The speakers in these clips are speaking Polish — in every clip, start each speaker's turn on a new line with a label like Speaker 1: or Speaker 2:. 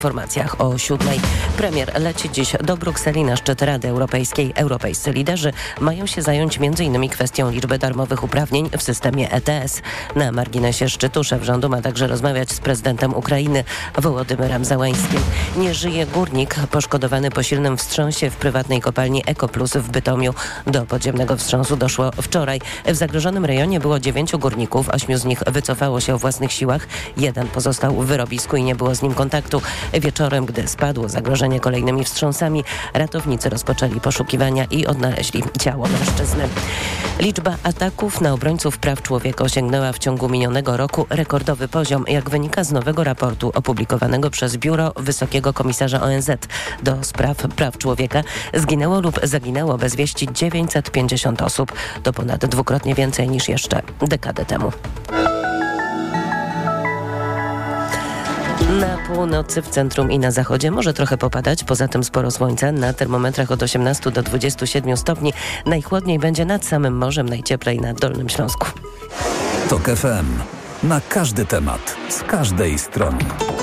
Speaker 1: informacjach o 7:00. Premier leci dziś do Brukseli na szczyt Rady Europejskiej. Europejscy liderzy mają się zająć m.in. kwestią liczby darmowych uprawnień w systemie ETS. Na marginesie szczytu szef rządu ma także rozmawiać z prezydentem Ukrainy Wołodymyrem Zełenskim. Nie żyje górnik poszkodowany po silnym wstrząsie w prywatnej kopalni Ekoplus w Bytomiu. Do podziemnego wstrząsu doszło wczoraj. W zagrożonym rejonie było 9 górników, 8 z nich wycofało się o własnych siłach. Jeden pozostał w wyrobisku i nie było z nim kontaktu. Wieczorem, gdy spadło zagrożenie kolejnymi wstrząsami, ratownicy rozpoczęli poszukiwania i odnaleźli ciało mężczyzny. Liczba ataków na obrońców praw człowieka osiągnęła w ciągu minionego roku rekordowy poziom, jak wynika z nowego raportu opublikowanego przez Biuro Wysokiego Komisarza ONZ do spraw praw człowieka. Zginęło lub zaginęło bez wieści 950 osób. To ponad dwukrotnie więcej niż jeszcze dekadę temu. Na północy, w centrum i na zachodzie może trochę popadać, poza tym sporo słońca. Na termometrach od 18 do 27 stopni. Najchłodniej będzie nad samym morzem, najcieplej na Dolnym Śląsku.
Speaker 2: TOK FM. Na każdy temat, z każdej strony.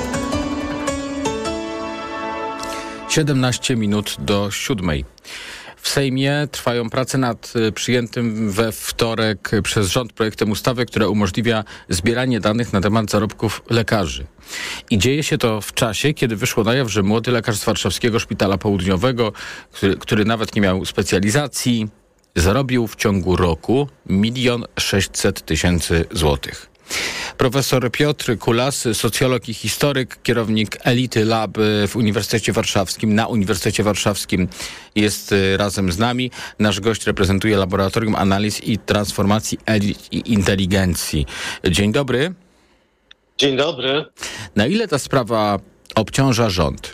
Speaker 3: 17 minut do 7:00. W Sejmie trwają prace nad przyjętym we wtorek przez rząd projektem ustawy, która umożliwia zbieranie danych na temat zarobków lekarzy. I dzieje się to w czasie, kiedy wyszło na jaw, że młody lekarz z Warszawskiego Szpitala Południowego, który nawet nie miał specjalizacji, zarobił w ciągu roku 1 600 000 złotych. Profesor Piotr Kulas, socjolog i historyk, kierownik Elity Lab w Uniwersytecie Warszawskim, na Uniwersytecie Warszawskim, jest razem z nami. Nasz gość reprezentuje Laboratorium Analiz i Transformacji Elit i Inteligencji. Dzień dobry.
Speaker 4: Dzień dobry.
Speaker 3: Na ile ta sprawa obciąża rząd?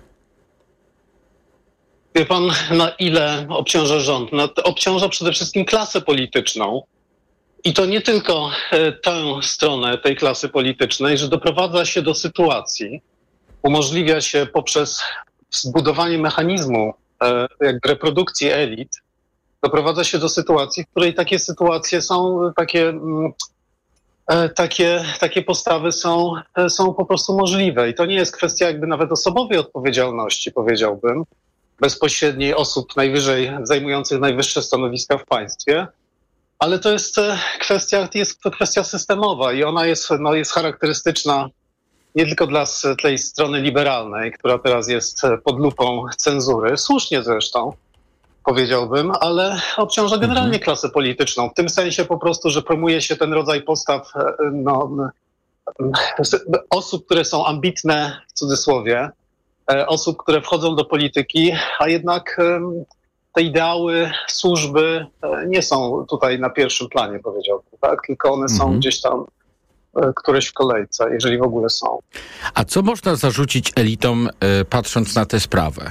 Speaker 4: Wie pan, na ile obciąża rząd? Obciąża przede wszystkim klasę polityczną. I to nie tylko tę stronę tej klasy politycznej, że doprowadza się do sytuacji, umożliwia się poprzez zbudowanie mechanizmu jakby reprodukcji elit, doprowadza się do sytuacji, w której takie sytuacje są, takie postawy są po prostu możliwe. I to nie jest kwestia jakby nawet osobowej odpowiedzialności, powiedziałbym, bezpośredniej osób najwyżej, zajmujących najwyższe stanowiska w państwie, ale to jest kwestia systemowa i ona jest charakterystyczna nie tylko dla tej strony liberalnej, która teraz jest pod lupą cenzury, słusznie zresztą, powiedziałbym, ale obciąża generalnie klasę polityczną. W tym sensie po prostu, że promuje się ten rodzaj postaw osób, które są ambitne, w cudzysłowie, osób, które wchodzą do polityki, a jednak te ideały służby nie są tutaj na pierwszym planie, powiedziałbym, tak? Tylko one są gdzieś tam któreś w kolejce, jeżeli w ogóle są.
Speaker 3: A co można zarzucić elitom, patrząc na tę sprawę?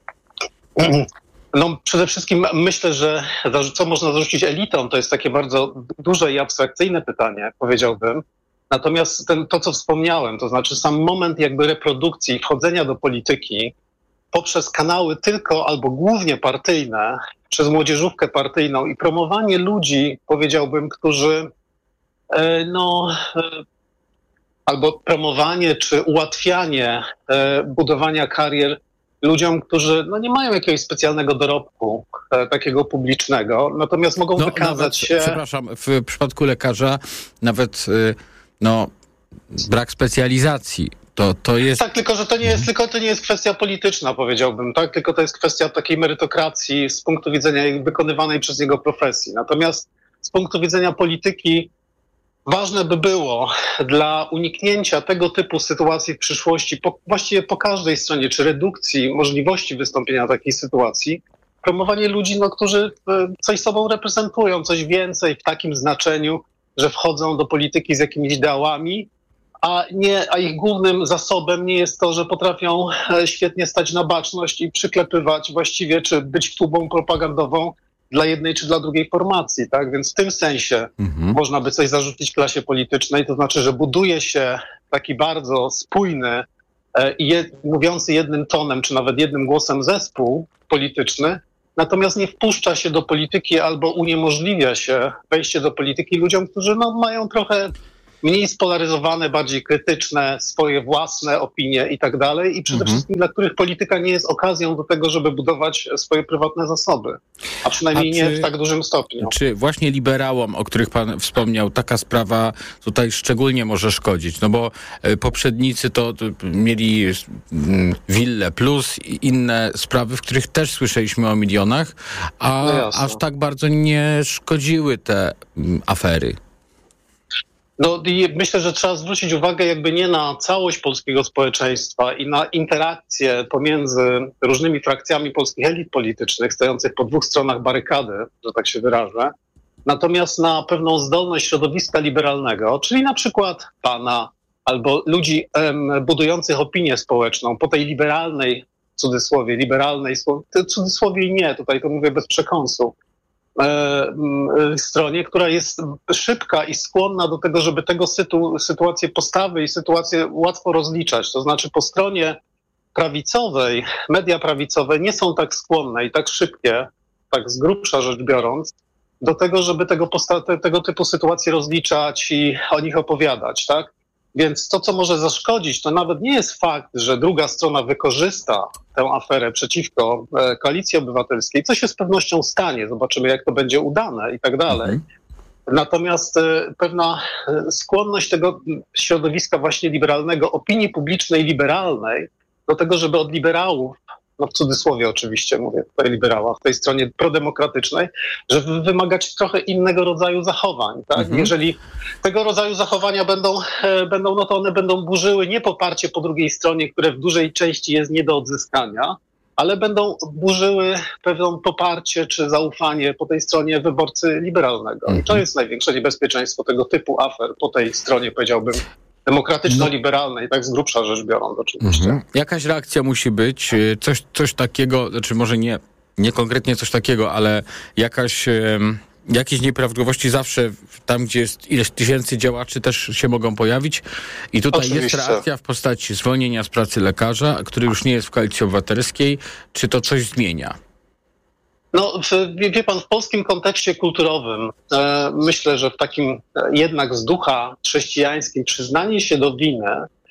Speaker 4: No przede wszystkim myślę, że co można zarzucić elitom, to jest takie bardzo duże i abstrakcyjne pytanie, powiedziałbym. Natomiast to, co wspomniałem, to znaczy sam moment jakby reprodukcji, wchodzenia do polityki poprzez kanały tylko albo głównie partyjne, przez młodzieżówkę partyjną i promowanie ludzi, powiedziałbym, którzy albo promowanie czy ułatwianie budowania karier ludziom, którzy nie mają jakiegoś specjalnego dorobku takiego publicznego, natomiast mogą wykazać się...
Speaker 3: Przepraszam, w przypadku lekarza nawet brak specjalizacji. To jest...
Speaker 4: Tak, tylko że to nie jest kwestia polityczna, powiedziałbym, tak? Tylko to jest kwestia takiej merytokracji z punktu widzenia wykonywanej przez niego profesji. Natomiast z punktu widzenia polityki ważne by było dla uniknięcia tego typu sytuacji w przyszłości, właściwie po każdej stronie, czy redukcji możliwości wystąpienia takiej sytuacji, promowanie ludzi, którzy coś sobą reprezentują, coś więcej w takim znaczeniu, że wchodzą do polityki z jakimiś ideałami, a ich głównym zasobem nie jest to, że potrafią świetnie stać na baczność i przyklepywać właściwie, czy być tubą propagandową dla jednej czy dla drugiej formacji, tak? Więc w tym sensie można by coś zarzucić klasie politycznej, to znaczy, że buduje się taki bardzo spójny i mówiący jednym tonem, czy nawet jednym głosem zespół polityczny, natomiast nie wpuszcza się do polityki albo uniemożliwia się wejście do polityki ludziom, którzy mają trochę mniej spolaryzowane, bardziej krytyczne, swoje własne opinie i tak dalej i przede wszystkim dla których polityka nie jest okazją do tego, żeby budować swoje prywatne zasoby, a przynajmniej nie w tak dużym stopniu.
Speaker 3: Czy właśnie liberałom, o których pan wspomniał, taka sprawa tutaj szczególnie może szkodzić? No bo poprzednicy to mieli Wille Plus i inne sprawy, w których też słyszeliśmy o milionach, a aż tak bardzo nie szkodziły te afery.
Speaker 4: No i myślę, że trzeba zwrócić uwagę jakby nie na całość polskiego społeczeństwa i na interakcje pomiędzy różnymi frakcjami polskich elit politycznych stojących po dwóch stronach barykady, że tak się wyrażę, natomiast na pewną zdolność środowiska liberalnego, czyli na przykład pana albo ludzi budujących opinię społeczną po tej liberalnej, w cudzysłowie, w cudzysłowie nie, tutaj to mówię bez przekąsu, stronie, która jest szybka i skłonna do tego, żeby tego sytuację postawy i sytuację łatwo rozliczać. To znaczy po stronie prawicowej, media prawicowe nie są tak skłonne i tak szybkie, tak z grubsza rzecz biorąc, do tego, żeby tego typu sytuacje rozliczać i o nich opowiadać, tak? Więc to, co może zaszkodzić, to nawet nie jest fakt, że druga strona wykorzysta tę aferę przeciwko Koalicji Obywatelskiej, co się z pewnością stanie, zobaczymy jak to będzie udane i tak dalej. Natomiast pewna skłonność tego środowiska właśnie liberalnego, opinii publicznej liberalnej, do tego, żeby od liberałów, no w cudzysłowie oczywiście mówię tutaj liberała, w tej stronie prodemokratycznej, żeby wymagać trochę innego rodzaju zachowań. Tak? Jeżeli tego rodzaju zachowania będą, no to one będą burzyły nie poparcie po drugiej stronie, które w dużej części jest nie do odzyskania, ale będą burzyły pewne poparcie czy zaufanie po tej stronie wyborcy liberalnego. I to jest największe niebezpieczeństwo tego typu afer po tej stronie, powiedziałbym, demokratyczno-liberalnej, tak z grubsza rzecz biorąc oczywiście.
Speaker 3: Jakaś reakcja musi być, coś takiego, znaczy może nie konkretnie coś takiego, ale jakieś nieprawidłowości zawsze tam, gdzie jest ileś tysięcy działaczy, też się mogą pojawić. I tutaj
Speaker 4: Oczywiście.
Speaker 3: jest reakcja w postaci zwolnienia z pracy lekarza, który już nie jest w Koalicji Obywatelskiej. Czy to coś zmienia?
Speaker 4: No, wie pan, w polskim kontekście kulturowym myślę, że w takim jednak z ducha chrześcijańskim przyznanie się do winy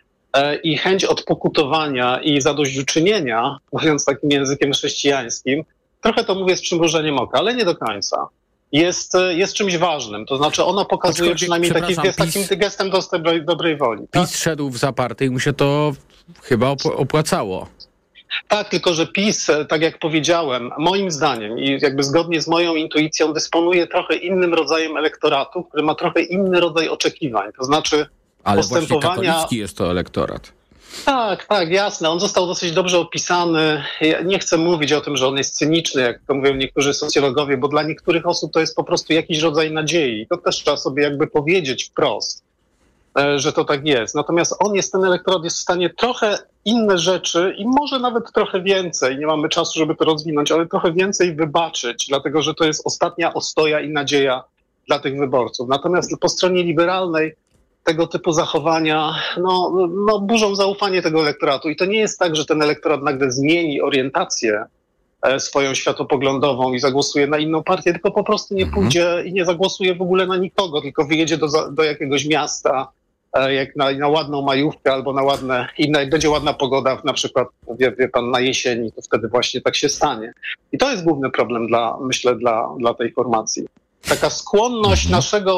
Speaker 4: i chęć odpokutowania i zadośćuczynienia, mówiąc takim językiem chrześcijańskim, trochę to mówię z przymrużeniem oka, ale nie do końca, jest czymś ważnym. To znaczy ona pokazuje przynajmniej takim gestem dobrej woli.
Speaker 3: PiS szedł w zaparte i mu się to chyba opłacało.
Speaker 4: Tak, tylko że PiS, tak jak powiedziałem, moim zdaniem i jakby zgodnie z moją intuicją dysponuje trochę innym rodzajem elektoratu, który ma trochę inny rodzaj oczekiwań. To znaczy
Speaker 3: ale
Speaker 4: postępowania...
Speaker 3: właśnie katolicki jest to elektorat.
Speaker 4: Tak, jasne. On został dosyć dobrze opisany. Ja nie chcę mówić o tym, że on jest cyniczny, jak to mówią niektórzy socjologowie, bo dla niektórych osób to jest po prostu jakiś rodzaj nadziei. To też trzeba sobie jakby powiedzieć wprost, że to tak jest. Natomiast ten elektorat jest w stanie trochę inne rzeczy i może nawet trochę więcej, nie mamy czasu, żeby to rozwinąć, ale trochę więcej wybaczyć, dlatego że to jest ostatnia ostoja i nadzieja dla tych wyborców. Natomiast po stronie liberalnej tego typu zachowania burzą zaufanie tego elektoratu. I to nie jest tak, że ten elektorat nagle zmieni orientację swoją światopoglądową i zagłosuje na inną partię, tylko po prostu nie pójdzie i nie zagłosuje w ogóle na nikogo, tylko wyjedzie do jakiegoś miasta, jak na ładną majówkę albo na ładne inne, jak będzie ładna pogoda, na przykład wie pan na jesieni, to wtedy właśnie tak się stanie. I to jest główny problem dla tej formacji. Taka skłonność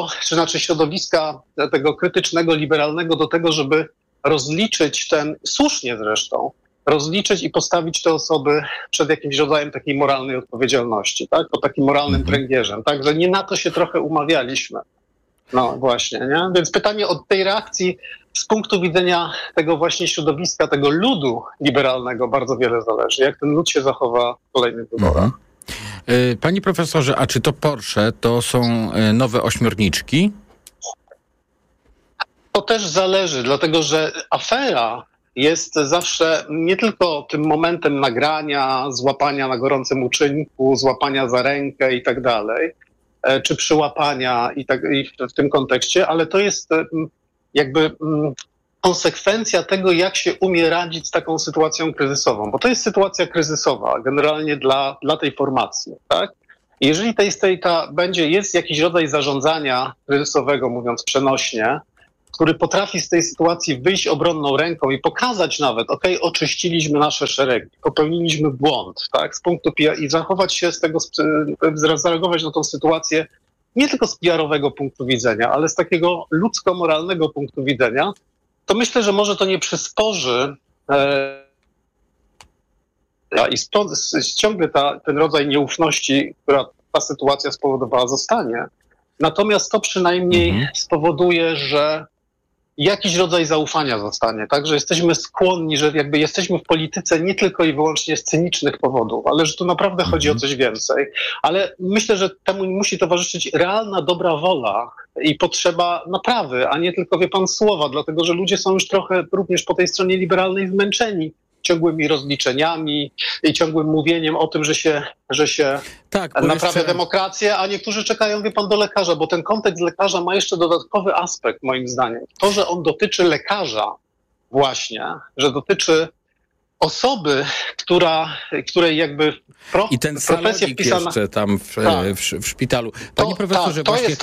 Speaker 4: środowiska tego krytycznego, liberalnego do tego, żeby rozliczyć słusznie zresztą, rozliczyć i postawić te osoby przed jakimś rodzajem takiej moralnej odpowiedzialności, tak? Po takim moralnym pręgierzem. Także nie na to się trochę umawialiśmy. No właśnie, nie? Więc pytanie od tej reakcji z punktu widzenia tego właśnie środowiska, tego ludu liberalnego bardzo wiele zależy. Jak ten lud się zachowa w kolejnych wyborach.
Speaker 3: Panie profesorze, a czy to Porsche to są nowe ośmiorniczki?
Speaker 4: To też zależy, dlatego że afera jest zawsze nie tylko tym momentem nagrania, złapania na gorącym uczynku, złapania za rękę i tak dalej, czy przyłapania i w tym kontekście, ale to jest jakby konsekwencja tego, jak się umie radzić z taką sytuacją kryzysową, bo to jest sytuacja kryzysowa generalnie dla tej formacji, tak? I jeżeli jest jakiś rodzaj zarządzania kryzysowego, mówiąc przenośnie, który potrafi z tej sytuacji wyjść obronną ręką i pokazać nawet, oczyściliśmy nasze szeregi, popełniliśmy błąd, tak, z punktu i zachować się z tego, zareagować na tą sytuację nie tylko z PR-owego punktu widzenia, ale z takiego ludzko-moralnego punktu widzenia, to myślę, że może to nie przysporzy i ściągnie ten rodzaj nieufności, która ta sytuacja spowodowała, zostanie. Natomiast to przynajmniej spowoduje, że jakiś rodzaj zaufania zostanie, tak? Że jesteśmy skłonni, że jakby jesteśmy w polityce nie tylko i wyłącznie z cynicznych powodów, ale że tu naprawdę chodzi o coś więcej. Ale myślę, że temu musi towarzyszyć realna dobra wola i potrzeba naprawy, a nie tylko, wie pan, słowa, dlatego że ludzie są już trochę również po tej stronie liberalnej zmęczeni ciągłymi rozliczeniami i ciągłym mówieniem o tym, że się naprawia demokrację, a niektórzy czekają, wie pan, do lekarza, bo ten kontekst lekarza ma jeszcze dodatkowy aspekt, moim zdaniem. To, że on dotyczy lekarza właśnie, że dotyczy osoby, której jakby
Speaker 3: i ten profesja wpisana jeszcze tam w szpitalu. Panie profesorze,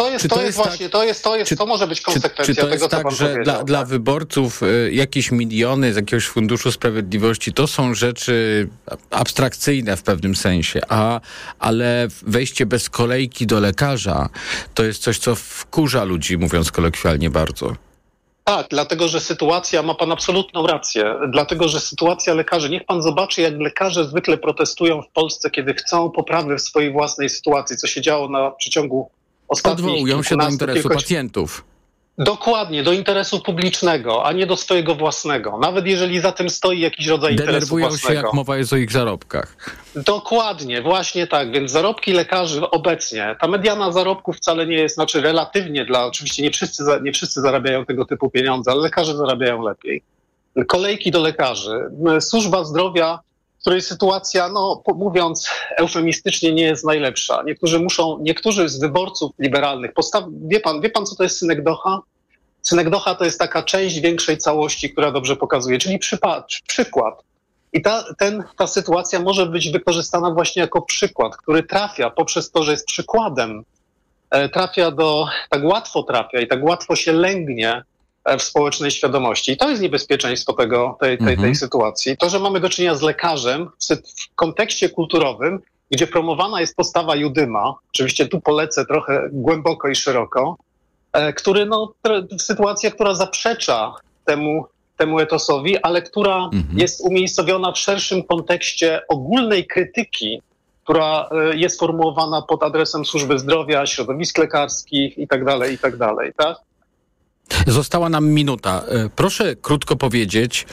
Speaker 4: to może być konsekwencja tego, co pan powiedział.
Speaker 3: Dla wyborców jakieś miliony z jakiegoś Funduszu Sprawiedliwości to są rzeczy abstrakcyjne w pewnym sensie, ale wejście bez kolejki do lekarza to jest coś, co wkurza ludzi, mówiąc kolokwialnie, bardzo.
Speaker 4: Tak, dlatego że sytuacja, ma pan absolutną rację, dlatego że sytuacja lekarzy, niech pan zobaczy, jak lekarze zwykle protestują w Polsce, kiedy chcą poprawy w swojej własnej sytuacji, co się działo na przeciągu ostatnich
Speaker 3: Odwołują się do interesu pacjentów.
Speaker 4: Dokładnie, do interesu publicznego, a nie do swojego własnego. Nawet jeżeli za tym stoi jakiś rodzaj interesu
Speaker 3: własnego. Denerwują się, jak mowa jest o ich zarobkach.
Speaker 4: Dokładnie, właśnie tak. Więc zarobki lekarzy obecnie, ta mediana zarobków wcale nie jest, znaczy relatywnie oczywiście nie wszyscy zarabiają tego typu pieniądze, ale lekarze zarabiają lepiej. Kolejki do lekarzy, służba zdrowia, w której sytuacja, mówiąc eufemistycznie, nie jest najlepsza. Niektórzy z wyborców liberalnych, wie pan, co to jest synekdocha? Synekdocha to jest taka część większej całości, która dobrze pokazuje, czyli przykład. I ta sytuacja może być wykorzystana właśnie jako przykład, który trafia poprzez to, że jest przykładem, tak łatwo trafia i tak łatwo się lęgnie w społecznej świadomości. I to jest niebezpieczeństwo tej sytuacji. To, że mamy do czynienia z lekarzem w kontekście kulturowym, gdzie promowana jest postawa Judyma, oczywiście tu polecę trochę głęboko i szeroko, sytuacja, która zaprzecza temu etosowi, ale która jest umiejscowiona w szerszym kontekście ogólnej krytyki, która jest formułowana pod adresem służby zdrowia, środowisk lekarskich i tak dalej, tak?
Speaker 3: Została nam minuta. Proszę krótko powiedzieć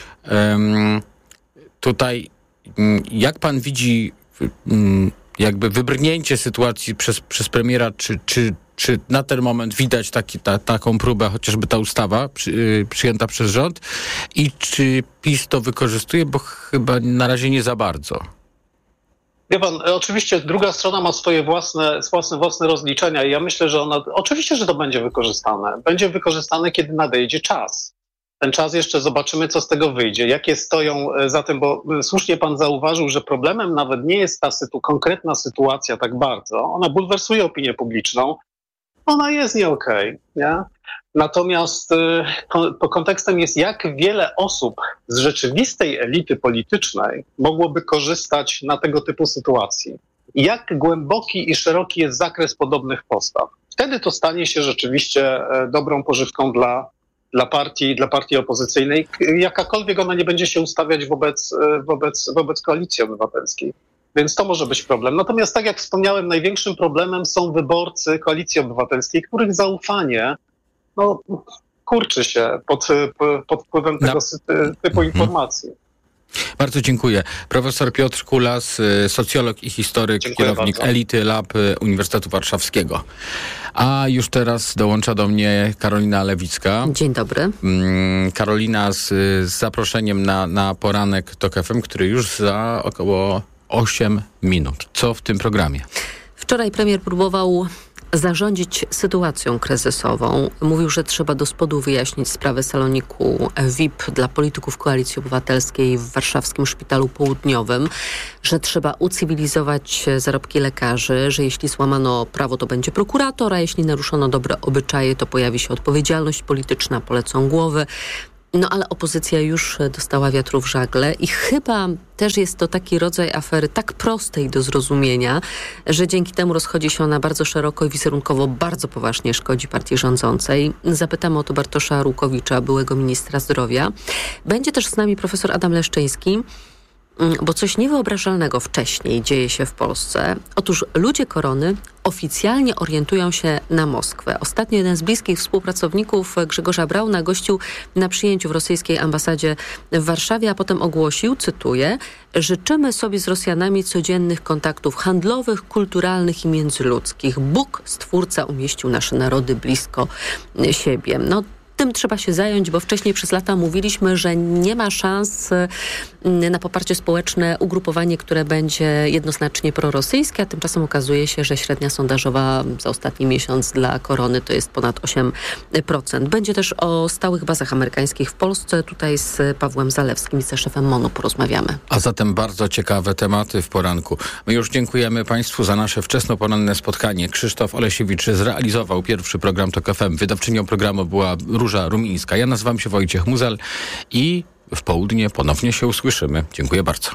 Speaker 3: tutaj, jak pan widzi jakby wybrnięcie sytuacji przez premiera, czy na ten moment widać taką próbę, chociażby ta ustawa przyjęta przez rząd, i czy PiS to wykorzystuje, bo chyba na razie nie za bardzo.
Speaker 4: Wie pan, oczywiście druga strona ma swoje własne rozliczenia i ja myślę, że oczywiście, że to będzie wykorzystane. Będzie wykorzystane, kiedy nadejdzie czas. Ten czas jeszcze zobaczymy, co z tego wyjdzie, jakie stoją za tym, bo słusznie pan zauważył, że problemem nawet nie jest ta konkretna sytuacja tak bardzo. Ona bulwersuje opinię publiczną. Ona jest nie okej, nie? Natomiast kontekstem jest, jak wiele osób z rzeczywistej elity politycznej mogłoby korzystać na tego typu sytuacji. I jak głęboki i szeroki jest zakres podobnych postaw. Wtedy to stanie się rzeczywiście dobrą pożywką dla partii opozycyjnej, jakakolwiek ona nie będzie się ustawiać wobec Koalicji Obywatelskiej. Więc to może być problem. Natomiast tak jak wspomniałem, największym problemem są wyborcy Koalicji Obywatelskiej, których zaufanie kurczy się pod wpływem tego typu informacji.
Speaker 3: Bardzo dziękuję. Profesor Piotr Kulas, socjolog i historyk, kierownik Elity Lab Uniwersytetu Warszawskiego. A już teraz dołącza do mnie Karolina Lewicka.
Speaker 5: Dzień dobry.
Speaker 3: Karolina z zaproszeniem na poranek TOK FM, który już za około 8 minut. Co w tym programie?
Speaker 5: Wczoraj premier próbował zarządzić sytuacją kryzysową. Mówił, że trzeba do spodu wyjaśnić sprawę saloniku VIP dla polityków Koalicji Obywatelskiej w warszawskim Szpitalu Południowym, że trzeba ucywilizować zarobki lekarzy, że jeśli złamano prawo, to będzie prokurator, a jeśli naruszono dobre obyczaje, to pojawi się odpowiedzialność polityczna, polecą głowy. No ale opozycja już dostała wiatru w żagle i chyba też jest to taki rodzaj afery tak prostej do zrozumienia, że dzięki temu rozchodzi się ona bardzo szeroko i wizerunkowo bardzo poważnie szkodzi partii rządzącej. Zapytamy o to Bartosza Arłukowicza, byłego ministra zdrowia. Będzie też z nami profesor Adam Leszczyński, bo coś niewyobrażalnego wcześniej dzieje się w Polsce. Otóż ludzie Korony oficjalnie orientują się na Moskwę. Ostatnio jeden z bliskich współpracowników Grzegorza Brauna gościł na przyjęciu w rosyjskiej ambasadzie w Warszawie, a potem ogłosił, cytuję, życzymy sobie z Rosjanami codziennych kontaktów handlowych, kulturalnych i międzyludzkich. Bóg, Stwórca, umieścił nasze narody blisko siebie. No, tym trzeba się zająć, bo wcześniej przez lata mówiliśmy, że nie ma szans na poparcie społeczne ugrupowanie, które będzie jednoznacznie prorosyjskie, a tymczasem okazuje się, że średnia sondażowa za ostatni miesiąc dla Korony to jest ponad 8%. Będzie też o stałych bazach amerykańskich w Polsce. Tutaj z Pawłem Zalewskim, wiceszefem MON-u, porozmawiamy.
Speaker 3: A zatem bardzo ciekawe tematy w poranku. My już dziękujemy Państwu za nasze wczesnoporanne spotkanie. Krzysztof Olesiewicz zrealizował pierwszy program TOK FM. Wydawczynią programu była Róża Rumińska. Ja nazywam się Wojciech Muzel i w południe ponownie się usłyszymy. Dziękuję bardzo.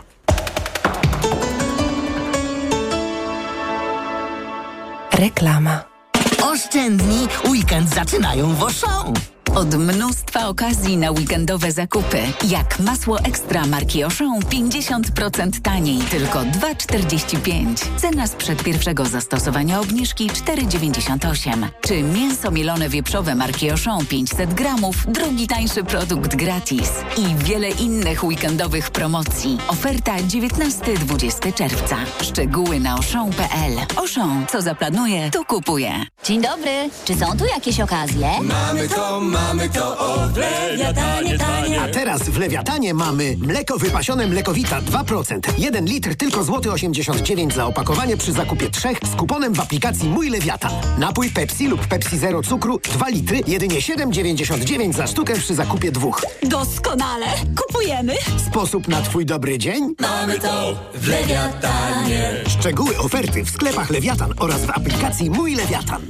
Speaker 1: Reklama.
Speaker 6: Oszczędni, weekend zaczynają w Auchan.
Speaker 7: Od mnóstwa okazji na weekendowe zakupy. Jak masło ekstra marki Auchan 50% taniej, tylko 2,45. Cena sprzed pierwszego zastosowania obniżki 4,98. Czy mięso mielone wieprzowe marki Auchan 500 gramów, drugi tańszy produkt gratis. I wiele innych weekendowych promocji. Oferta 19-20 czerwca. Szczegóły na auchan.pl. Auchan, co zaplanuje, to kupuje.
Speaker 8: Dzień dobry, czy są tu jakieś okazje?
Speaker 9: Mamy to w Lewiatanie tanie.
Speaker 10: A teraz w Lewiatanie mamy mleko wypasione Mlekowita 2%. 1 litr tylko złoty 89 za opakowanie przy zakupie 3 z kuponem w aplikacji Mój Lewiatan. Napój Pepsi lub Pepsi Zero cukru 2 litry jedynie 7,99 za sztukę przy zakupie 2.
Speaker 8: Doskonale, kupujemy.
Speaker 10: Sposób na twój dobry dzień?
Speaker 9: Mamy to w Lewiatanie.
Speaker 10: Szczegóły oferty w sklepach Lewiatan oraz w aplikacji Mój Lewiatan.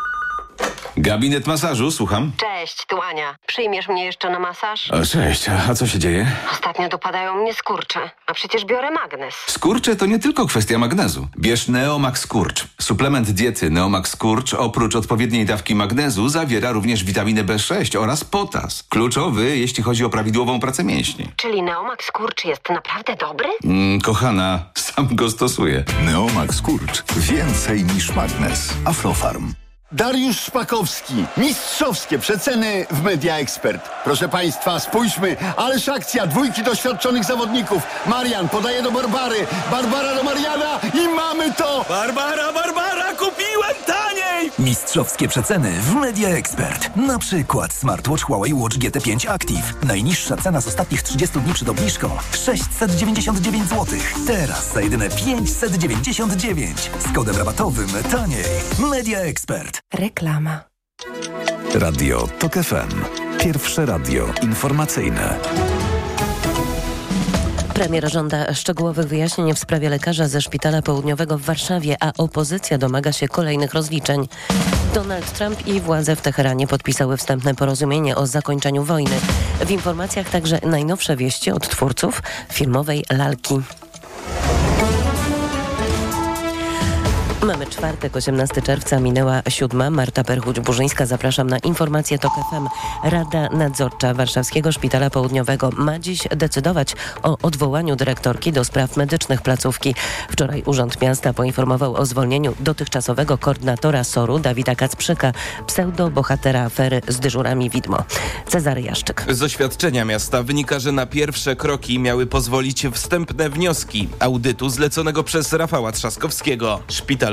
Speaker 11: Gabinet masażu, słucham.
Speaker 12: Cześć, tu Ania. Przyjmiesz mnie jeszcze na masaż?
Speaker 11: O, cześć, a co się dzieje?
Speaker 12: Ostatnio dopadają mnie skurcze, a przecież biorę magnez.
Speaker 11: Skurcze to nie tylko kwestia magnezu. Bierz Neomax Skurcz. Suplement diety Neomax Skurcz oprócz odpowiedniej dawki magnezu zawiera również witaminę B6 oraz potas. Kluczowy, jeśli chodzi o prawidłową pracę mięśni.
Speaker 12: Czyli Neomax Skurcz jest naprawdę dobry?
Speaker 11: Kochana, sam go stosuję.
Speaker 2: Neomax Skurcz. Więcej niż magnez. Aflofarm.
Speaker 13: Dariusz Szpakowski. Mistrzowskie przeceny w Media Expert. Proszę Państwa, spójrzmy. Ależ akcja, dwójki doświadczonych zawodników. Marian podaje do Barbary. Barbara do Mariana i mamy to!
Speaker 9: Barbara, kupiłem taniej!
Speaker 2: Mistrzowskie przeceny w Media Expert. Na przykład smartwatch Huawei Watch GT5 Active. Najniższa cena z ostatnich 30 dni przed obniżką 699 zł. Teraz za jedyne 599. Z kodem rabatowym taniej. Media Expert.
Speaker 1: Reklama.
Speaker 2: Radio TOK FM. Pierwsze radio informacyjne.
Speaker 1: Premier żąda szczegółowych wyjaśnień w sprawie lekarza ze Szpitala Południowego w Warszawie, a opozycja domaga się kolejnych rozliczeń. Donald Trump i władze w Teheranie podpisały wstępne porozumienie o zakończeniu wojny. W informacjach także najnowsze wieści od twórców filmowej lalki. Mamy czwartek, 18 czerwca, minęła 7. Marta Perchuć-Burzyńska. Zapraszam na informacje TOK FM. Rada Nadzorcza Warszawskiego Szpitala Południowego ma dziś decydować o odwołaniu dyrektorki do spraw medycznych placówki. Wczoraj Urząd Miasta poinformował o zwolnieniu dotychczasowego koordynatora SOR-u Dawida Kacprzyka, pseudo-bohatera afery z dyżurami widmo. Cezary Jaszczyk.
Speaker 14: Z oświadczenia miasta wynika, że na pierwsze kroki miały pozwolić wstępne wnioski audytu zleconego przez Rafała Trzaskowskiego. Szpital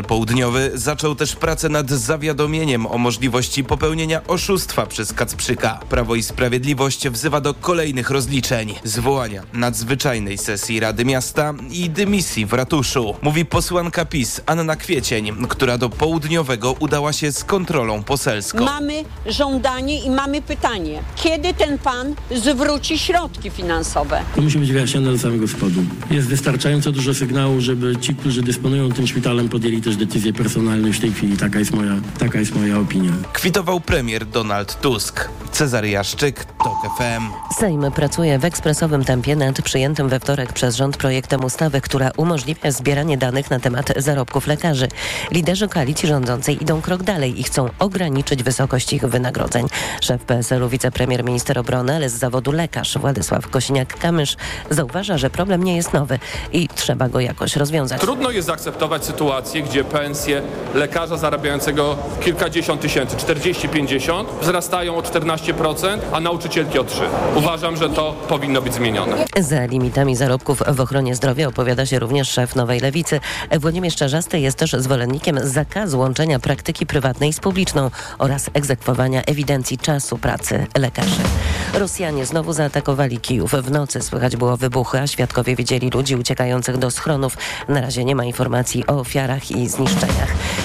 Speaker 14: Szpital Południowy zaczął też pracę nad zawiadomieniem o możliwości popełnienia oszustwa przez Kacprzyka. Prawo i Sprawiedliwość wzywa do kolejnych rozliczeń, zwołania nadzwyczajnej sesji Rady Miasta i dymisji w ratuszu. Mówi posłanka PiS Anna Kwiecień, która do Południowego udała się z kontrolą poselską.
Speaker 15: Mamy żądanie i mamy pytanie. Kiedy ten pan zwróci środki finansowe?
Speaker 16: To musi być wyjaśnione do samego spodu. Jest wystarczająco dużo sygnału, żeby ci, którzy dysponują tym szpitalem, podjęli też decyzje personalne już w tej chwili. Taka jest moja opinia.
Speaker 14: Kwitował premier Donald Tusk. Cezary Jaszczyk, TOK FM.
Speaker 1: Sejm pracuje w ekspresowym tempie nad przyjętym we wtorek przez rząd projektem ustawy, która umożliwia zbieranie danych na temat zarobków lekarzy. Liderzy koalicji rządzącej idą krok dalej i chcą ograniczyć wysokość ich wynagrodzeń. Szef PSL-u, wicepremier, minister obrony, ale z zawodu lekarz Władysław Kosiniak-Kamysz zauważa, że problem nie jest nowy i trzeba go jakoś rozwiązać.
Speaker 17: Trudno jest zaakceptować sytuację, gdzie pensje lekarza zarabiającego kilkadziesiąt tysięcy, 40-50, wzrastają o 14%, a nauczycielki o 3%. Uważam, że to powinno być zmienione.
Speaker 1: Za limitami zarobków w ochronie zdrowia opowiada się również szef Nowej Lewicy. Włodzimierz Czarzasty jest też zwolennikiem zakazu łączenia praktyki prywatnej z publiczną oraz egzekwowania ewidencji czasu pracy lekarzy. Rosjanie znowu zaatakowali Kijów. W nocy słychać było wybuchy, a świadkowie widzieli ludzi uciekających do schronów. Na razie nie ma informacji o ofiarach i zniszczeniach.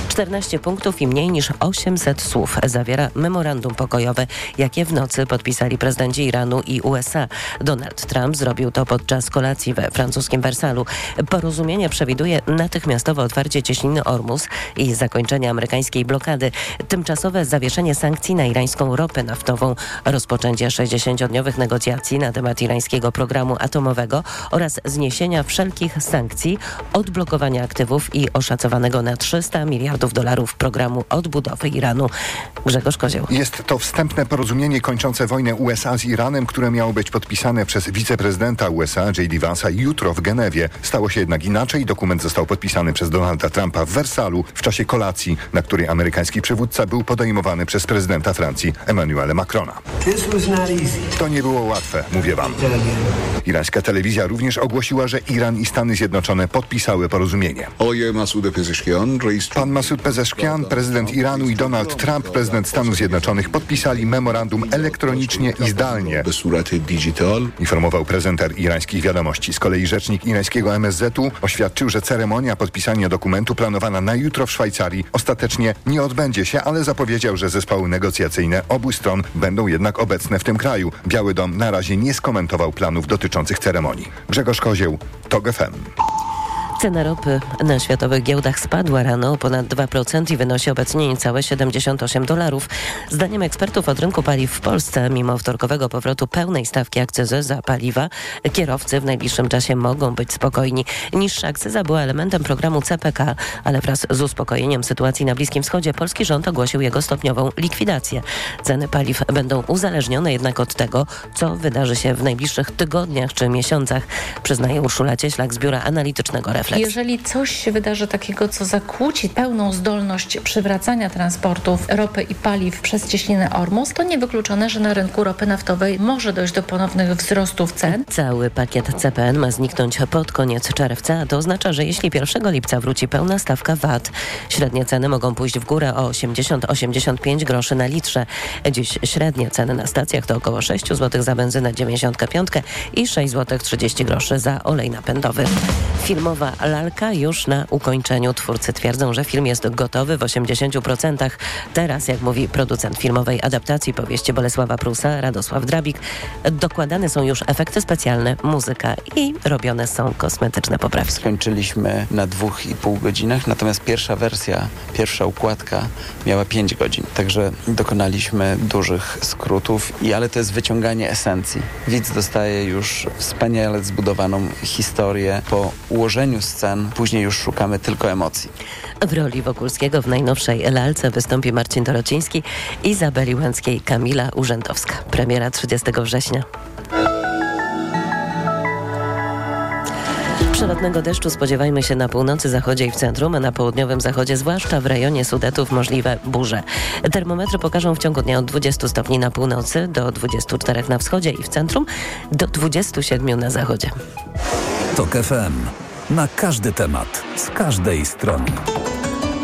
Speaker 1: 14 punktów i mniej niż 800 słów zawiera memorandum pokojowe, jakie w nocy podpisali prezydenci Iranu i USA. Donald Trump zrobił to podczas kolacji we francuskim Wersalu. Porozumienie przewiduje natychmiastowe otwarcie cieśniny Ormus i zakończenie amerykańskiej blokady, tymczasowe zawieszenie sankcji na irańską ropę naftową, rozpoczęcie 60-dniowych negocjacji na temat irańskiego programu atomowego oraz zniesienia wszelkich sankcji, odblokowania aktywów i oszacowanego na $300 miliardów programu odbudowy Iranu. Grzegorz Kozioł.
Speaker 18: Jest to wstępne porozumienie kończące wojnę USA z Iranem, które miało być podpisane przez wiceprezydenta USA J.D. Vance'a jutro w Genewie. Stało się jednak inaczej. Dokument został podpisany przez Donalda Trumpa w Wersalu w czasie kolacji, na której amerykański przywódca był podejmowany przez prezydenta Francji Emmanuela Macrona. To nie było łatwe, mówię wam. Irańska telewizja również ogłosiła, że Iran i Stany Zjednoczone podpisały porozumienie. Pan Masoud Pezeshkian, prezydent Iranu, i Donald Trump, prezydent Stanów Zjednoczonych, podpisali memorandum elektronicznie i zdalnie, informował prezenter irańskich wiadomości. Z kolei rzecznik irańskiego MSZ-u oświadczył, że ceremonia podpisania dokumentu planowana na jutro w Szwajcarii ostatecznie nie odbędzie się, ale zapowiedział, że zespoły negocjacyjne obu stron będą jednak obecne w tym kraju. Biały Dom na razie nie skomentował planów dotyczących ceremonii. Grzegorz Kozieł, TOK FM.
Speaker 1: Cena ropy na światowych giełdach spadła rano o ponad 2% i wynosi obecnie niecałe $78. Zdaniem ekspertów od rynku paliw w Polsce, mimo wtorkowego powrotu pełnej stawki akcyzy za paliwa, kierowcy w najbliższym czasie mogą być spokojni. Niższa akcyza była elementem programu CPK, ale wraz z uspokojeniem sytuacji na Bliskim Wschodzie polski rząd ogłosił jego stopniową likwidację. Ceny paliw będą uzależnione jednak od tego, co wydarzy się w najbliższych tygodniach czy miesiącach, przyznaje Urszula Cieślak z Biura Analitycznego Refleks.
Speaker 19: Jeżeli coś się wydarzy takiego, co zakłóci pełną zdolność przywracania transportów ropy i paliw przez cieśninę Ormus, to niewykluczone, że na rynku ropy naftowej może dojść do ponownych wzrostów cen.
Speaker 1: Cały pakiet CPN ma zniknąć pod koniec czerwca, a to oznacza, że jeśli 1 lipca wróci pełna stawka VAT, średnie ceny mogą pójść w górę o 80-85 groszy na litrze. Dziś średnie ceny na stacjach to około 6 zł za benzynę 95 i 6 zł 30 groszy za olej napędowy. Filmowa lalka już na ukończeniu. Twórcy twierdzą, że film jest gotowy w 80%. Teraz, jak mówi producent filmowej adaptacji powieści Bolesława Prusa, Radosław Drabik, dokładane są już efekty specjalne, muzyka i robione są kosmetyczne poprawki.
Speaker 20: Skończyliśmy na 2,5 godzinach, natomiast pierwsza układka miała 5 godzin. Także dokonaliśmy dużych skrótów, ale to jest wyciąganie esencji. Widz dostaje już wspaniale zbudowaną historię po ułożeniu scen, później już szukamy tylko emocji.
Speaker 1: W roli Wokulskiego w najnowszej lalce wystąpi Marcin Dorociński i Izabeli Łęckiej Kamila Urzędowska. Premiera 30 września. Przelotnego deszczu spodziewajmy się na północy, zachodzie i w centrum, a na południowym zachodzie, zwłaszcza w rejonie Sudetów, możliwe burze. Termometry pokażą w ciągu dnia od 20 stopni na północy do 24 na wschodzie i w centrum, do 27 na zachodzie.
Speaker 2: TOK FM. Na każdy temat, z każdej strony.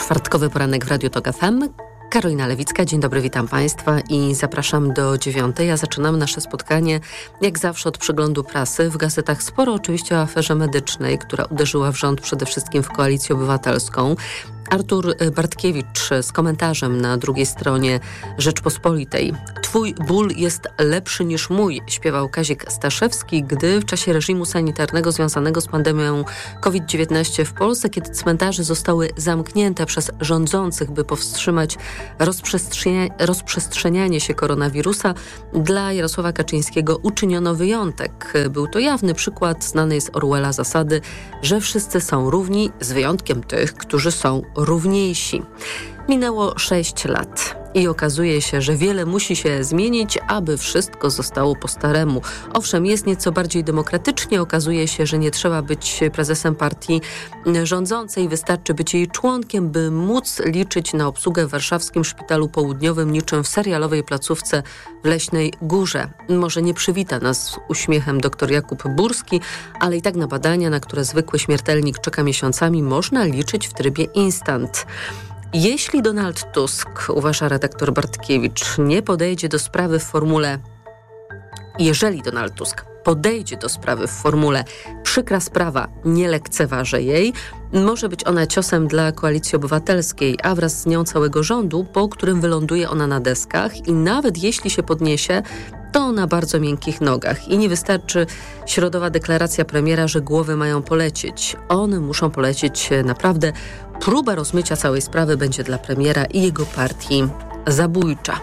Speaker 5: Czwartkowy poranek w Radiu Tok FM. Karolina Lewicka, dzień dobry, witam Państwa i zapraszam do 9:00. A zaczynamy nasze spotkanie, jak zawsze, od przeglądu prasy. W gazetach sporo oczywiście o aferze medycznej, która uderzyła w rząd, przede wszystkim w Koalicję Obywatelską. Artur Bartkiewicz z komentarzem na drugiej stronie Rzeczpospolitej. Twój ból jest lepszy niż mój, śpiewał Kazik Staszewski, gdy w czasie reżimu sanitarnego związanego z pandemią COVID-19 w Polsce, kiedy cmentarze zostały zamknięte przez rządzących, by powstrzymać rozprzestrzenianie się koronawirusa, dla Jarosława Kaczyńskiego uczyniono wyjątek. Był to jawny przykład znanej z Orwella zasady, że wszyscy są równi, z wyjątkiem tych, którzy są równiejsi. Minęło 6 lat i okazuje się, że wiele musi się zmienić, aby wszystko zostało po staremu. Owszem, jest nieco bardziej demokratycznie. Okazuje się, że nie trzeba być prezesem partii rządzącej. Wystarczy być jej członkiem, by móc liczyć na obsługę w warszawskim Szpitalu Południowym niczym w serialowej placówce w Leśnej Górze. Może nie przywita nas z uśmiechem dr Jakub Burski, ale i tak na badania, na które zwykły śmiertelnik czeka miesiącami, można liczyć w trybie instant. Jeśli Donald Tusk, uważa redaktor Bartkiewicz, nie podejdzie do sprawy w formule... Jeżeli Donald Tusk podejdzie do sprawy w formule przykra sprawa, nie lekceważę jej, może być ona ciosem dla Koalicji Obywatelskiej, a wraz z nią całego rządu, po którym wyląduje ona na deskach i nawet jeśli się podniesie, to na bardzo miękkich nogach. I nie wystarczy środowa deklaracja premiera, że głowy mają polecieć. One muszą polecieć naprawdę. Próba rozmycia całej sprawy będzie dla premiera i jego partii zabójcza.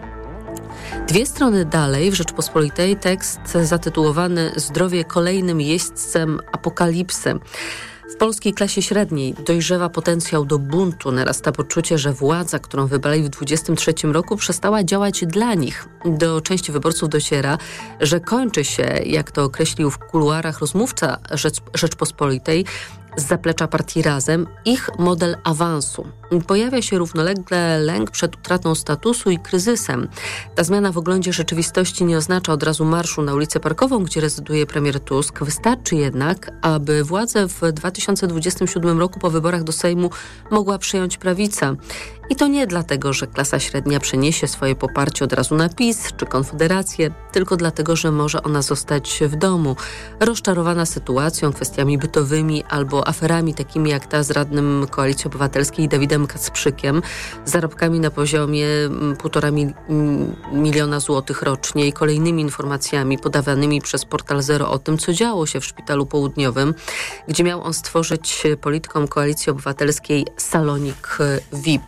Speaker 5: 2 strony dalej w Rzeczpospolitej tekst zatytułowany Zdrowie kolejnym jeźdźcem apokalipsy. W polskiej klasie średniej dojrzewa potencjał do buntu, narasta poczucie, że władza, którą wybrali w 2023 roku, przestała działać dla nich. Do części wyborców dociera, że kończy się, jak to określił w kuluarach rozmówca Rzeczpospolitej, z zaplecza partii Razem, ich model awansu. Pojawia się równolegle lęk przed utratą statusu i kryzysem. Ta zmiana w oglądzie rzeczywistości nie oznacza od razu marszu na ulicę Parkową, gdzie rezyduje premier Tusk. Wystarczy jednak, aby władzę w 2027 roku po wyborach do Sejmu mogła przyjąć prawica. I to nie dlatego, że klasa średnia przeniesie swoje poparcie od razu na PiS czy Konfederację, tylko dlatego, że może ona zostać w domu, rozczarowana sytuacją, kwestiami bytowymi albo aferami takimi jak ta z radnym Koalicji Obywatelskiej Dawidem Kacprzykiem, zarobkami na poziomie 1,5 miliona złotych rocznie i kolejnymi informacjami podawanymi przez portal Zero o tym, co działo się w Szpitalu Południowym, gdzie miał on stworzyć politykom Koalicji Obywatelskiej salonik VIP.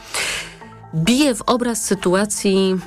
Speaker 5: Bije w obraz sytuacji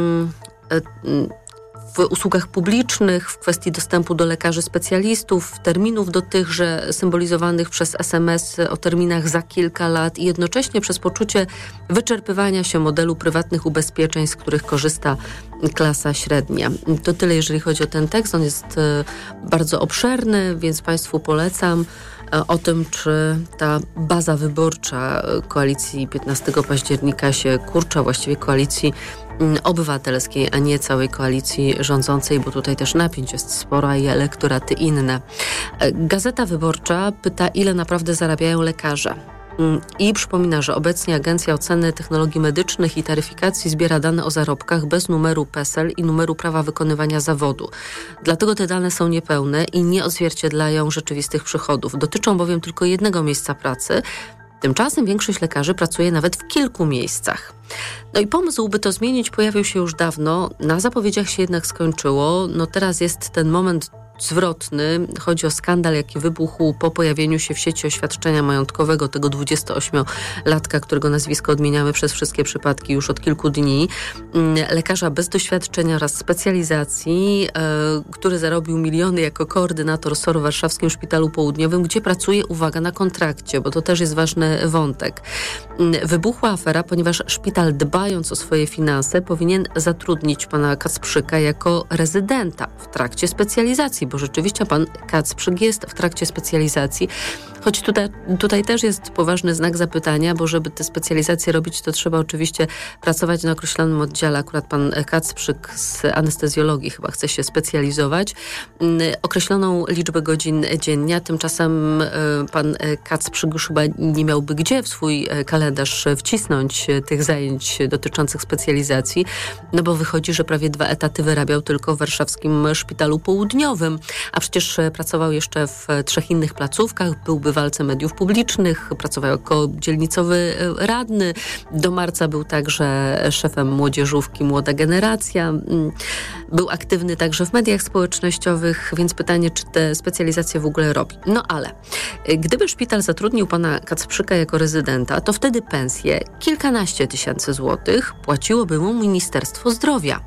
Speaker 5: w usługach publicznych, w kwestii dostępu do lekarzy specjalistów, terminów do tychże symbolizowanych przez SMS o terminach za kilka lat i jednocześnie przez poczucie wyczerpywania się modelu prywatnych ubezpieczeń, z których korzysta klasa średnia. To tyle, jeżeli chodzi o ten tekst. On jest bardzo obszerny, więc Państwu polecam. O tym, czy ta baza wyborcza koalicji 15 października się kurcza, właściwie Koalicji Obywatelskiej, a nie całej koalicji rządzącej, bo tutaj też napięć jest spora i elektoraty inne. Gazeta Wyborcza pyta, ile naprawdę zarabiają lekarze. I przypomina, że obecnie Agencja Oceny Technologii Medycznych i Taryfikacji zbiera dane o zarobkach bez numeru PESEL i numeru prawa wykonywania zawodu. Dlatego te dane są niepełne i nie odzwierciedlają rzeczywistych przychodów. Dotyczą bowiem tylko jednego miejsca pracy. Tymczasem większość lekarzy pracuje nawet w kilku miejscach. No i pomysł, by to zmienić, pojawił się już dawno. Na zapowiedziach się jednak skończyło. No teraz jest ten moment zwrotny. Chodzi o skandal, jaki wybuchł po pojawieniu się w sieci oświadczenia majątkowego tego 28-latka, którego nazwisko odmieniamy przez wszystkie przypadki już od kilku dni. Lekarza bez doświadczenia oraz specjalizacji, który zarobił miliony jako koordynator SOR w warszawskim Szpitalu Południowym, gdzie pracuje, uwaga, na kontrakcie, bo to też jest ważny wątek. Wybuchła afera, ponieważ szpital, dbając o swoje finanse, powinien zatrudnić pana Kacprzyka jako rezydenta w trakcie specjalizacji, bo rzeczywiście pan Kacprzyk jest w trakcie specjalizacji, Choć tutaj też jest poważny znak zapytania, bo żeby te specjalizacje robić, to trzeba oczywiście pracować na określonym oddziale. Akurat pan Kacprzyk z anestezjologii chyba chce się specjalizować. Określoną liczbę godzin dziennie, tymczasem pan Kacprzyk już chyba nie miałby gdzie w swój kalendarz wcisnąć tych zajęć dotyczących specjalizacji, no bo wychodzi, że prawie 2 etaty wyrabiał tylko w warszawskim Szpitalu Południowym, a przecież pracował jeszcze w 3 innych placówkach, był bywalcem mediów publicznych, pracował jako dzielnicowy radny, do marca był także szefem młodzieżówki Młoda Generacja, był aktywny także w mediach społecznościowych, więc pytanie, czy te specjalizacje w ogóle robi. No ale gdyby szpital zatrudnił pana Kacprzyka jako rezydenta, to wtedy pensję kilkanaście tysięcy złotych płaciłoby mu Ministerstwo Zdrowia.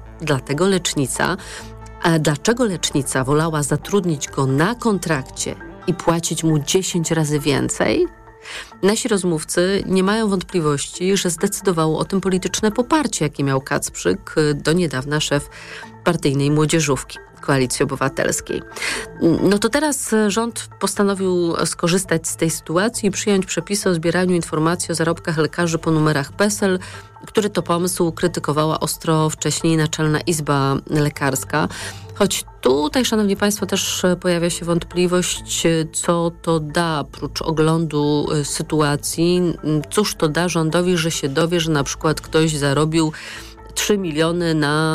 Speaker 5: Dlaczego lecznica wolała zatrudnić go na kontrakcie i płacić mu 10 razy więcej? Nasi rozmówcy nie mają wątpliwości, że zdecydowało o tym polityczne poparcie, jakie miał Kacprzyk, do niedawna szef partyjnej młodzieżówki Koalicji Obywatelskiej. No to teraz rząd postanowił skorzystać z tej sytuacji i przyjąć przepisy o zbieraniu informacji o zarobkach lekarzy po numerach PESEL, który to pomysł krytykowała ostro wcześniej Naczelna Izba Lekarska. Choć tutaj, szanowni państwo, też pojawia się wątpliwość, co to da prócz oglądu sytuacji. Cóż to da rządowi, że się dowie, że na przykład ktoś zarobił 3 miliony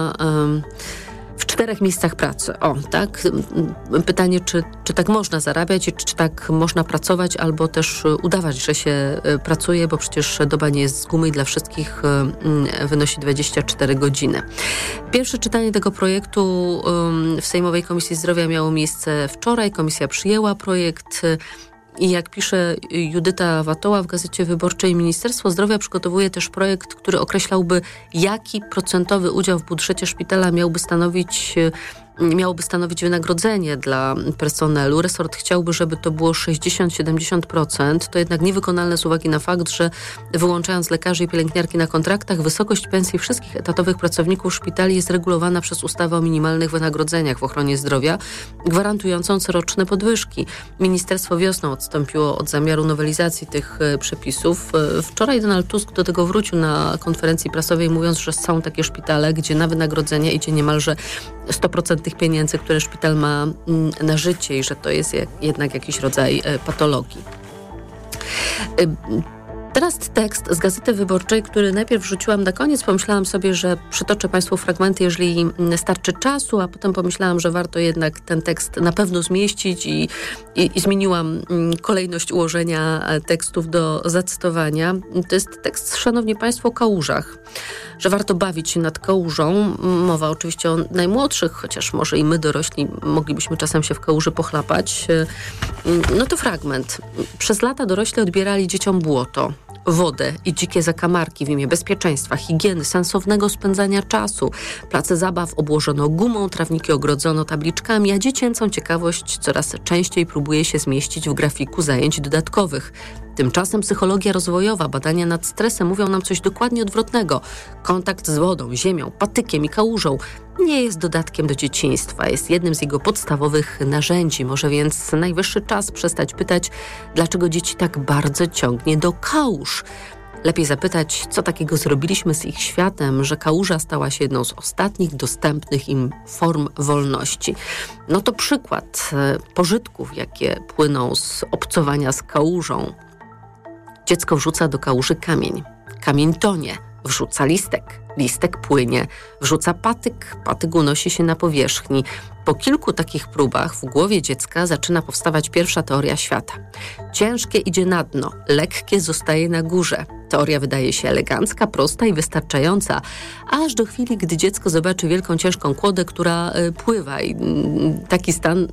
Speaker 5: w 4 miejscach pracy. O, tak? Pytanie, czy tak można zarabiać i czy tak można pracować, albo też udawać, że się pracuje, bo przecież doba nie jest z gumy i dla wszystkich wynosi 24 godziny. Pierwsze czytanie tego projektu w Sejmowej Komisji Zdrowia miało miejsce wczoraj. Komisja przyjęła projekt. I jak pisze Judyta Watoła w Gazecie Wyborczej, Ministerstwo Zdrowia przygotowuje też projekt, który określałby, jaki procentowy udział w budżecie szpitala miałoby stanowić wynagrodzenie dla personelu. Resort chciałby, żeby to było 60-70%. To jednak niewykonalne z uwagi na fakt, że wyłączając lekarzy i pielęgniarki na kontraktach, wysokość pensji wszystkich etatowych pracowników szpitali jest regulowana przez ustawę o minimalnych wynagrodzeniach w ochronie zdrowia, gwarantującą coroczne podwyżki. Ministerstwo wiosną odstąpiło od zamiaru nowelizacji tych przepisów. Wczoraj Donald Tusk do tego wrócił na konferencji prasowej, mówiąc, że są takie szpitale, gdzie na wynagrodzenia idzie niemalże 100% tych pieniędzy, które szpital ma na życie i że to jest jednak jakiś rodzaj patologii. Teraz tekst z Gazety Wyborczej, który najpierw wrzuciłam na koniec. Pomyślałam sobie, że przytoczę Państwu fragmenty, jeżeli starczy czasu, a potem pomyślałam, że warto jednak ten tekst na pewno zmieścić i zmieniłam kolejność ułożenia tekstów do zacytowania. To jest tekst, szanowni Państwo, o kałużach, że warto bawić się nad kałużą. Mowa oczywiście o najmłodszych, chociaż może i my dorośli moglibyśmy czasem się w kałuży pochlapać. No to fragment. Przez lata dorośli odbierali dzieciom błoto, wodę i dzikie zakamarki w imię bezpieczeństwa, higieny, sensownego spędzania czasu. Place zabaw obłożono gumą, trawniki ogrodzono tabliczkami, a dziecięcą ciekawość coraz częściej próbuje się zmieścić w grafiku zajęć dodatkowych. Tymczasem psychologia rozwojowa, badania nad stresem mówią nam coś dokładnie odwrotnego. Kontakt z wodą, ziemią, patykiem i kałużą nie jest dodatkiem do dzieciństwa, jest jednym z jego podstawowych narzędzi. Może więc najwyższy czas przestać pytać, dlaczego dzieci tak bardzo ciągnie do kałuż. Lepiej zapytać, co takiego zrobiliśmy z ich światem, że kałuża stała się jedną z ostatnich dostępnych im form wolności. No to przykład pożytków, jakie płyną z obcowania z kałużą. Dziecko wrzuca do kałuży kamień. Kamień tonie. Wrzuca listek. Listek płynie. Wrzuca patyk. Patyk unosi się na powierzchni. Po kilku takich próbach w głowie dziecka zaczyna powstawać pierwsza teoria świata. Ciężkie idzie na dno, lekkie zostaje na górze. Teoria wydaje się elegancka, prosta i wystarczająca, aż do chwili, gdy dziecko zobaczy wielką, ciężką kłodę, która pływa. I taki stan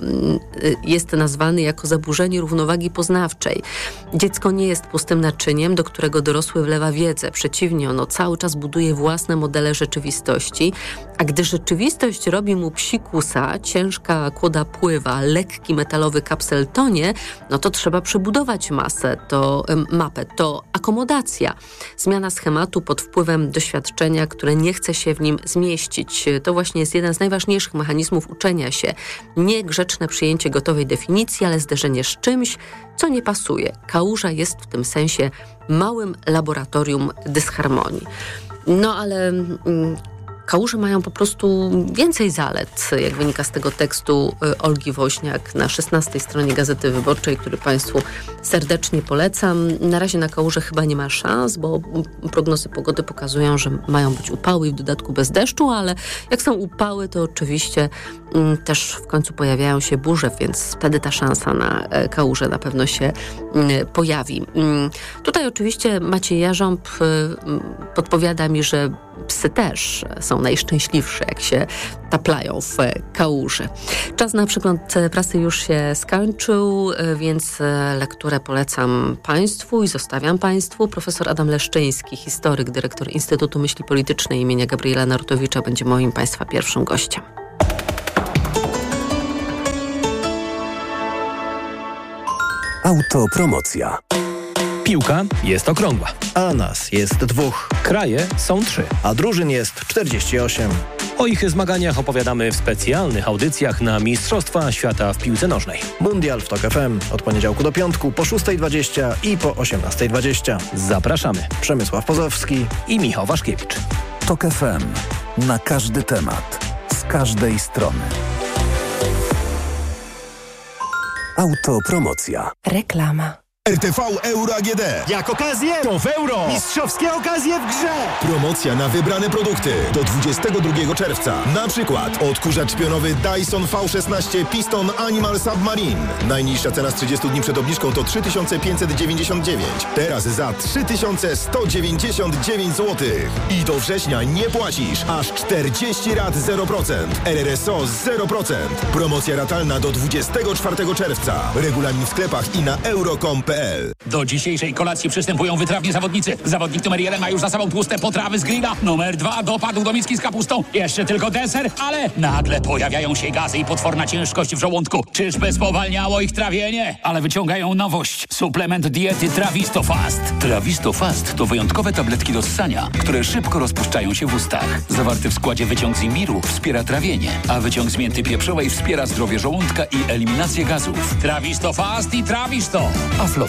Speaker 5: jest nazwany jako zaburzenie równowagi poznawczej. Dziecko nie jest pustym naczyniem, do którego dorosły wlewa wiedzę. Przeciwnie, ono cały czas buduje własne modele rzeczywistości, a gdy rzeczywistość robi mu psikusa, ciężka kłoda pływa, lekki metalowy kapsel tonie, no to trzeba przebudować mapę, to akomodować akomodacja. Zmiana schematu pod wpływem doświadczenia, które nie chce się w nim zmieścić. To właśnie jest jeden z najważniejszych mechanizmów uczenia się. Nie grzeczne przyjęcie gotowej definicji, ale zderzenie z czymś, co nie pasuje. Kałuża jest w tym sensie małym laboratorium dysharmonii. No ale kałuże mają po prostu więcej zalet, jak wynika z tego tekstu Olgi Woźniak na 16 stronie Gazety Wyborczej, który Państwu serdecznie polecam. Na razie na kałuże chyba nie ma szans, bo prognozy pogody pokazują, że mają być upały i w dodatku bez deszczu, ale jak są upały, to oczywiście też w końcu pojawiają się burze, więc wtedy ta szansa na kałuże na pewno się pojawi. Tutaj oczywiście Maciej Jarząb podpowiada mi, że psy też są najszczęśliwsze, jak się taplają w kałuży. Czas na przegląd prasy już się skończył, więc lekturę polecam Państwu i zostawiam Państwu. Profesor Adam Leszczyński, historyk, dyrektor Instytutu Myśli Politycznej imienia Gabriela Narutowicza, będzie moim Państwa pierwszym gościem.
Speaker 21: Autopromocja. Piłka jest okrągła, a nas jest 2. Kraje są 3, a drużyn jest 48. O ich zmaganiach opowiadamy w specjalnych audycjach na Mistrzostwa Świata w piłce nożnej. Mundial w TOK FM od poniedziałku do piątku po 6:20 i po 18:20. Zapraszamy. Przemysław Pozowski i Michał Waszkiewicz.
Speaker 2: TOK FM. Na każdy temat. Z każdej strony.
Speaker 21: Autopromocja.
Speaker 1: Reklama.
Speaker 22: RTV Euro AGD.
Speaker 23: Jak okazję, to w euro. Mistrzowskie okazje w grze.
Speaker 22: Promocja na wybrane produkty do 22 czerwca. Na przykład odkurzacz pionowy Dyson V16 Piston Animal Submarine. Najniższa cena z 30 dni przed obniżką to 3599. Teraz za 3199 zł. I do września nie płacisz. Aż 40 rat 0%. RRSO 0%. Promocja ratalna do 24 czerwca. Regulamin w sklepach i na euro.com.pl.
Speaker 24: Do dzisiejszej kolacji przystępują wytrawni zawodnicy. Zawodnik numer 1 ma już za sobą tłuste potrawy z grilla. Numer 2 dopadł do miski z kapustą. Jeszcze tylko deser, ale nagle pojawiają się gazy i potworna ciężkość w żołądku. Czyżby spowalniało ich trawienie? Ale wyciągają nowość. Suplement diety Travistofast. Travistofast to wyjątkowe tabletki do ssania, które szybko rozpuszczają się w ustach. Zawarty w składzie wyciąg z imbiru wspiera trawienie, a wyciąg z mięty pieprzowej wspiera zdrowie żołądka i eliminację gazów. Travistofast i Travisto. Aflofarm.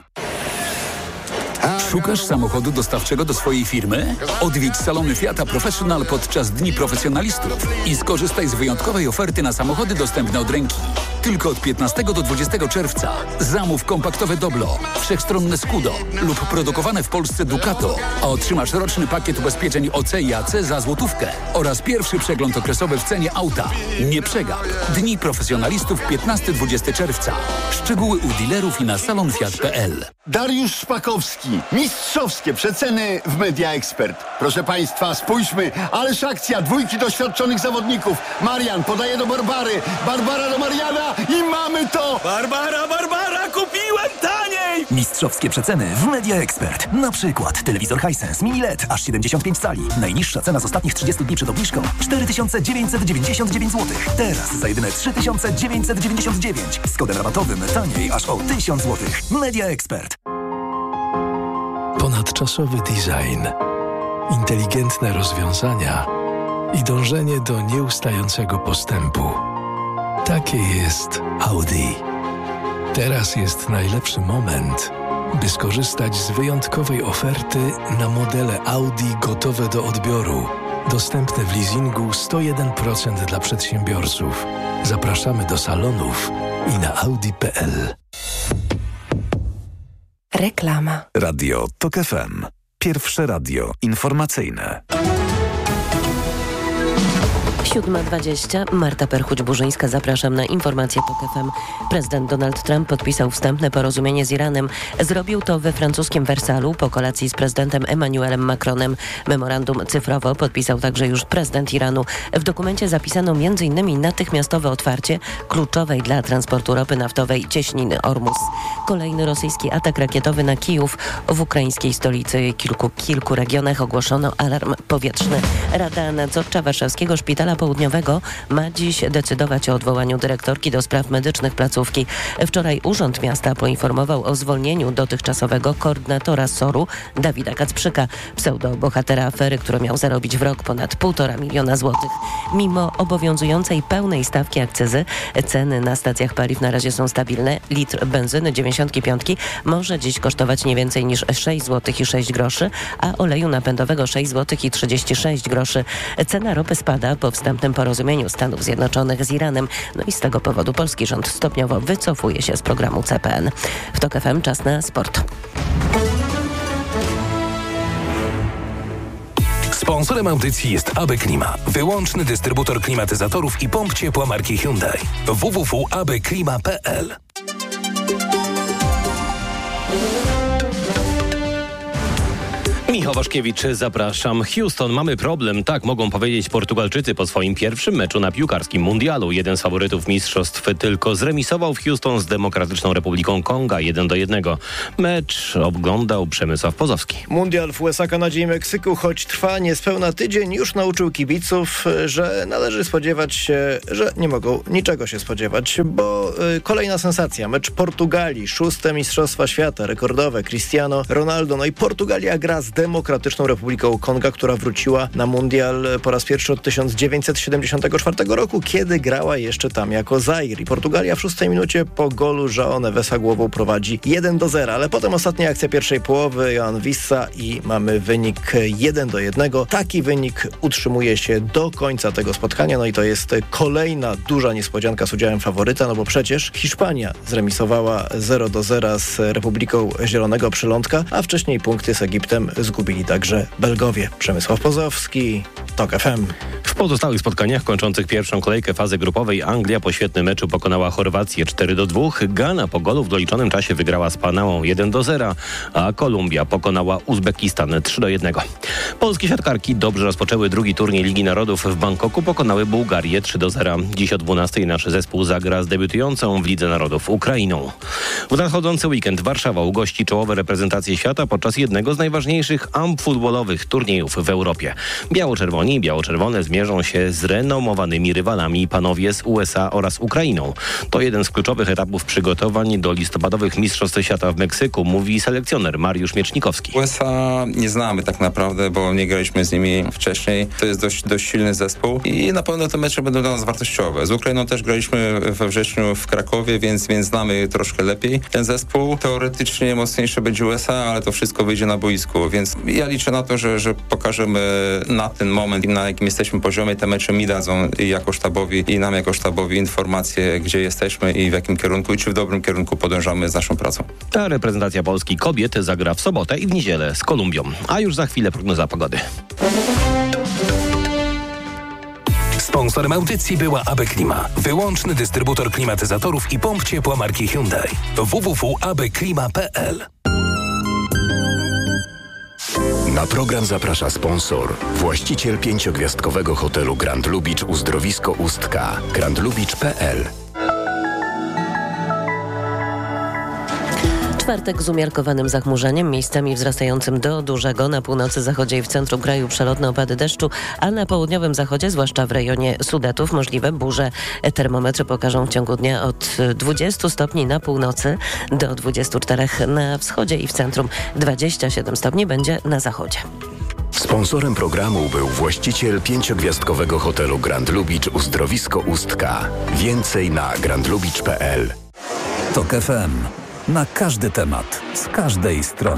Speaker 25: Szukasz samochodu dostawczego do swojej firmy? Odwiedź salony Fiata Professional podczas Dni Profesjonalistów i skorzystaj z wyjątkowej oferty na samochody dostępne od ręki. Tylko od 15 do 20 czerwca zamów kompaktowe Doblo, wszechstronne Scudo lub produkowane w Polsce Ducato, a otrzymasz roczny pakiet ubezpieczeń OC i AC za złotówkę oraz pierwszy przegląd okresowy w cenie auta. Nie przegap. Dni Profesjonalistów 15-20 czerwca. Szczegóły u dealerów i na salonfiat.pl.
Speaker 13: Dariusz Szpakowski. Mistrzowskie przeceny w Media Expert. Proszę Państwa, spójrzmy, ależ akcja, 2 doświadczonych zawodników. Marian podaje do Barbary, Barbara do Mariana i mamy to!
Speaker 9: Barbara, kupiłem taniej!
Speaker 2: Mistrzowskie przeceny w Media Expert. Na przykład telewizor Hisense Mini LED aż 75 cali. Najniższa cena z ostatnich 30 dni przed obniżką 4999 zł. Teraz za jedyne 3999. Z kodem rabatowym taniej aż o 1000 zł. Media Expert.
Speaker 21: Ponadczasowy design, inteligentne rozwiązania i dążenie do nieustającego postępu. Takie jest Audi. Teraz jest najlepszy moment, by skorzystać z wyjątkowej oferty na modele Audi gotowe do odbioru. Dostępne w leasingu 101% dla przedsiębiorców. Zapraszamy do salonów i na audi.pl.
Speaker 1: Reklama.
Speaker 2: Radio TOK FM. Pierwsze radio informacyjne.
Speaker 1: 7:20. Marta Perchuć-Burzyńska, zapraszam na informację TOK FM. Prezydent Donald Trump podpisał wstępne porozumienie z Iranem. Zrobił to we francuskim Wersalu po kolacji z prezydentem Emmanuelem Macronem. Memorandum cyfrowo podpisał także już prezydent Iranu. W dokumencie zapisano m.in. natychmiastowe otwarcie kluczowej dla transportu ropy naftowej cieśniny Ormus. Kolejny rosyjski atak rakietowy na Kijów. W ukraińskiej stolicy kilku regionach ogłoszono alarm powietrzny. Rada Nadzorcza Warszawskiego Szpitala Południowego ma dziś decydować o odwołaniu dyrektorki do spraw medycznych placówki. Wczoraj Urząd Miasta poinformował o zwolnieniu dotychczasowego koordynatora SOR-u Dawida Kacprzyka, pseudobohatera afery, który miał zarobić w rok ponad 1,5 miliona złotych. Mimo obowiązującej pełnej stawki akcyzy, ceny na stacjach paliw na razie są stabilne. Litr benzyny 95 może dziś kosztować nie więcej niż 6 zł i 6 groszy, a oleju napędowego 6 zł i 36 groszy. Cena ropy spada po wstępnym porozumieniu Stanów Zjednoczonych z Iranem. No i z tego powodu polski rząd stopniowo wycofuje się z programu CPN. W TOK FM czas na sport.
Speaker 21: Sponsorem audycji jest AB Klima, wyłączny dystrybutor klimatyzatorów i pomp ciepła marki Hyundai. www.abklima.pl.
Speaker 3: Michał Waszkiewicz, zapraszam. Houston, mamy problem, tak mogą powiedzieć Portugalczycy po swoim pierwszym meczu na piłkarskim mundialu. Jeden z faworytów mistrzostw tylko zremisował w Houston z Demokratyczną Republiką Konga 1-1. Mecz oglądał Przemysław Pozowski.
Speaker 4: Mundial w USA, Kanadzie i Meksyku, choć trwa niespełna tydzień, już nauczył kibiców, że należy spodziewać się, że nie mogą niczego się spodziewać, bo kolejna sensacja, mecz Portugalii, 6. Mistrzostwa Świata, rekordowe, Cristiano Ronaldo, no i Portugalia gra z Demokratyczną Republiką Konga, która wróciła na mundial po raz pierwszy od 1974 roku, kiedy grała jeszcze tam jako Zaire. I Portugalia w 6. minucie po golu João Nevesa głową prowadzi 1-0, ale potem ostatnia akcja pierwszej połowy, Joan Wissa i mamy wynik 1-1. Taki wynik utrzymuje się do końca tego spotkania, no i to jest kolejna duża niespodzianka z udziałem faworyta, no bo przecież Hiszpania zremisowała 0-0 z Republiką Zielonego Przylądka, a wcześniej punkty z Egiptem zgubili także Belgowie. Przemysław Pozowski, TOK FM.
Speaker 3: W pozostałych spotkaniach kończących pierwszą kolejkę fazy grupowej Anglia po świetnym meczu pokonała Chorwację 4-2. Gana po golu w doliczonym czasie wygrała z Panamą 1-0, a Kolumbia pokonała Uzbekistan 3-1. Polskie siatkarki dobrze rozpoczęły drugi turniej Ligi Narodów w Bangkoku, pokonały Bułgarię 3-0. Dziś o 12:00 nasz zespół zagra z debiutującą w Lidze Narodów Ukrainą. W nadchodzący weekend Warszawa ugości czołowe reprezentacje świata podczas jednego z najważniejszych futbolowych turniejów w Europie. Biało-czerwoni i biało-czerwone zmierzą się z renomowanymi rywalami, panowie z USA oraz Ukrainą. To jeden z kluczowych etapów przygotowań do listopadowych Mistrzostw Świata w Meksyku, mówi selekcjoner Mariusz Miecznikowski.
Speaker 6: USA nie znamy tak naprawdę, bo nie graliśmy z nimi wcześniej. To jest dość silny zespół i na pewno te mecze będą dla nas wartościowe. Z Ukrainą też graliśmy we wrześniu w Krakowie, więc znamy troszkę lepiej ten zespół. Teoretycznie mocniejsze będzie USA, ale to wszystko wyjdzie na boisku, więc ja liczę na to, że pokażemy na ten moment, na jakim jesteśmy poziomie, te mecze mi dadzą i jako sztabowi, i nam jako sztabowi informacje, gdzie jesteśmy i w jakim kierunku, i czy w dobrym kierunku podążamy z naszą pracą.
Speaker 3: Ta reprezentacja Polski kobiet zagra w sobotę i w niedzielę z Kolumbią. A już za chwilę prognoza pogody.
Speaker 21: Sponsorem audycji była AB Klima, wyłączny dystrybutor klimatyzatorów i pomp ciepła marki Hyundai. www.abklima.pl.
Speaker 22: Na program zaprasza sponsor, właściciel 5-gwiazdkowego hotelu Grand Lubicz Uzdrowisko Ustka, grandlubicz.pl.
Speaker 1: Czwartek z umiarkowanym zachmurzeniem, miejscami wzrastającym do dużego. Na północy, zachodzie i w centrum kraju przelotne opady deszczu, a na południowym zachodzie, zwłaszcza w rejonie Sudetów, możliwe burze. Termometry pokażą w ciągu dnia od 20 stopni na północy do 24 na wschodzie i w centrum. 27 stopni będzie na zachodzie.
Speaker 22: Sponsorem programu był właściciel 5-gwiazdkowego hotelu Grand Lubicz Uzdrowisko Ustka. Więcej na grandlubicz.pl.
Speaker 2: TOK FM. Na każdy temat, z każdej strony.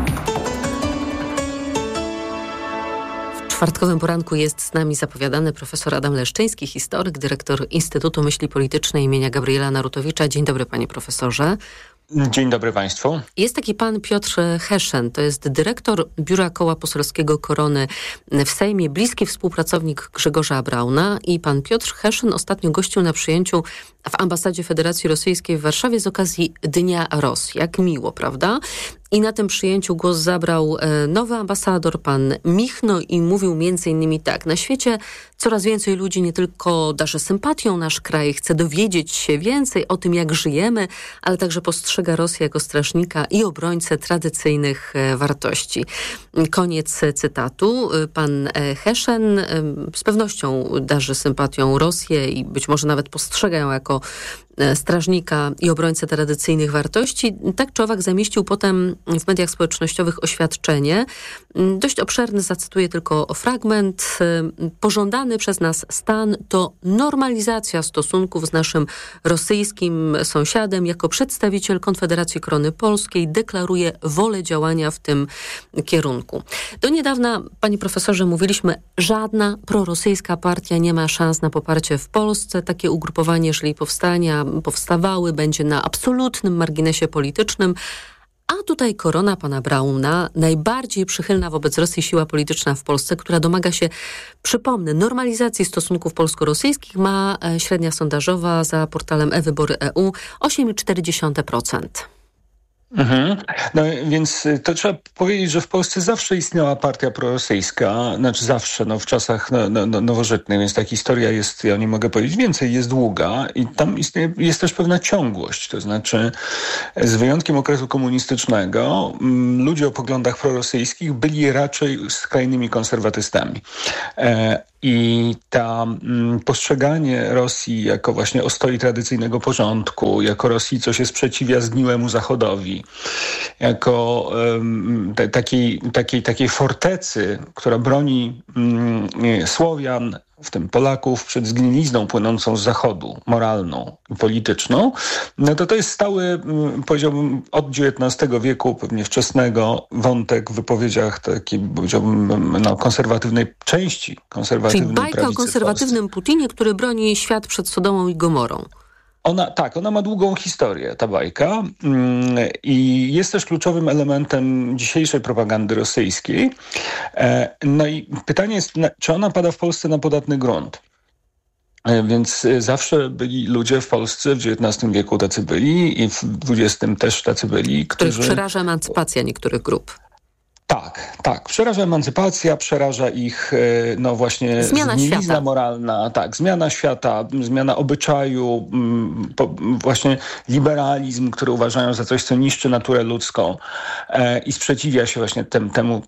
Speaker 5: W czwartkowym poranku jest z nami zapowiadany profesor Adam Leszczyński, historyk, dyrektor Instytutu Myśli Politycznej imienia Gabriela Narutowicza. Dzień dobry, panie profesorze.
Speaker 7: Dzień dobry państwu.
Speaker 5: Jest taki pan Piotr Heszen, to jest dyrektor Biura Koła Poselskiego Korony w Sejmie, bliski współpracownik Grzegorza Brauna, i pan Piotr Heszen ostatnio gościł na przyjęciu w ambasadzie Federacji Rosyjskiej w Warszawie z okazji Dnia Rosji. Jak miło, prawda? I na tym przyjęciu głos zabrał nowy ambasador, pan Michno, i mówił m.in. tak: na świecie coraz więcej ludzi nie tylko darzy sympatią nasz kraj, chce dowiedzieć się więcej o tym, jak żyjemy, ale także postrzega Rosję jako strażnika i obrońcę tradycyjnych wartości. Koniec cytatu. Pan Heshen z pewnością darzy sympatią Rosję i być może nawet postrzega ją jako strażnika i obrońcę tradycyjnych wartości. Tak czy owak zamieścił potem w mediach społecznościowych oświadczenie. Dość obszerny, zacytuję tylko fragment. Pożądany przez nas stan to normalizacja stosunków z naszym rosyjskim sąsiadem. Jako przedstawiciel Konfederacji Korony Polskiej deklaruję wolę działania w tym kierunku. Do niedawna, panie profesorze, mówiliśmy, żadna prorosyjska partia nie ma szans na poparcie w Polsce. Takie ugrupowanie, jeżeli powstawały, będzie na absolutnym marginesie politycznym. A tutaj korona pana Brauna, najbardziej przychylna wobec Rosji siła polityczna w Polsce, która domaga się, przypomnę, normalizacji stosunków polsko-rosyjskich, ma średnia sondażowa za portalem eWybory.eu 8,4%.
Speaker 7: No więc to trzeba powiedzieć, że w Polsce zawsze istniała partia prorosyjska, znaczy zawsze, w czasach nowożytnych, więc ta historia jest, ja nie mogę powiedzieć więcej, jest długa i tam jest też pewna ciągłość, to znaczy z wyjątkiem okresu komunistycznego ludzie o poglądach prorosyjskich byli raczej skrajnymi konserwatystami. I postrzeganie Rosji jako właśnie ostoi tradycyjnego porządku, jako Rosji, co się sprzeciwia zgniłemu Zachodowi, jako takiej fortecy, która broni Słowian, w tym Polaków, przed zgnilizną płynącą z Zachodu, moralną i polityczną, to jest stały, powiedziałbym, od XIX wieku, pewnie wczesnego, wątek w wypowiedziach takiej, powiedziałbym, konserwatywnej części konserwatywnej
Speaker 5: prawicy. Czyli bajka o konserwatywnym Putinie, który broni świat przed Sodomą i Gomorą.
Speaker 7: Ona ma długą historię, ta bajka, i jest też kluczowym elementem dzisiejszej propagandy rosyjskiej. No i pytanie jest, czy ona pada w Polsce na podatny grunt? Więc zawsze byli ludzie w Polsce, w XIX wieku tacy byli i w XX też tacy byli,
Speaker 5: których przeraża emancypacja niektórych grup.
Speaker 7: Tak. Przeraża emancypacja, przeraża ich właśnie zgnilizna moralna, zmiana świata, zmiana obyczaju, właśnie liberalizm, który uważają za coś, co niszczy naturę ludzką i sprzeciwia się właśnie temu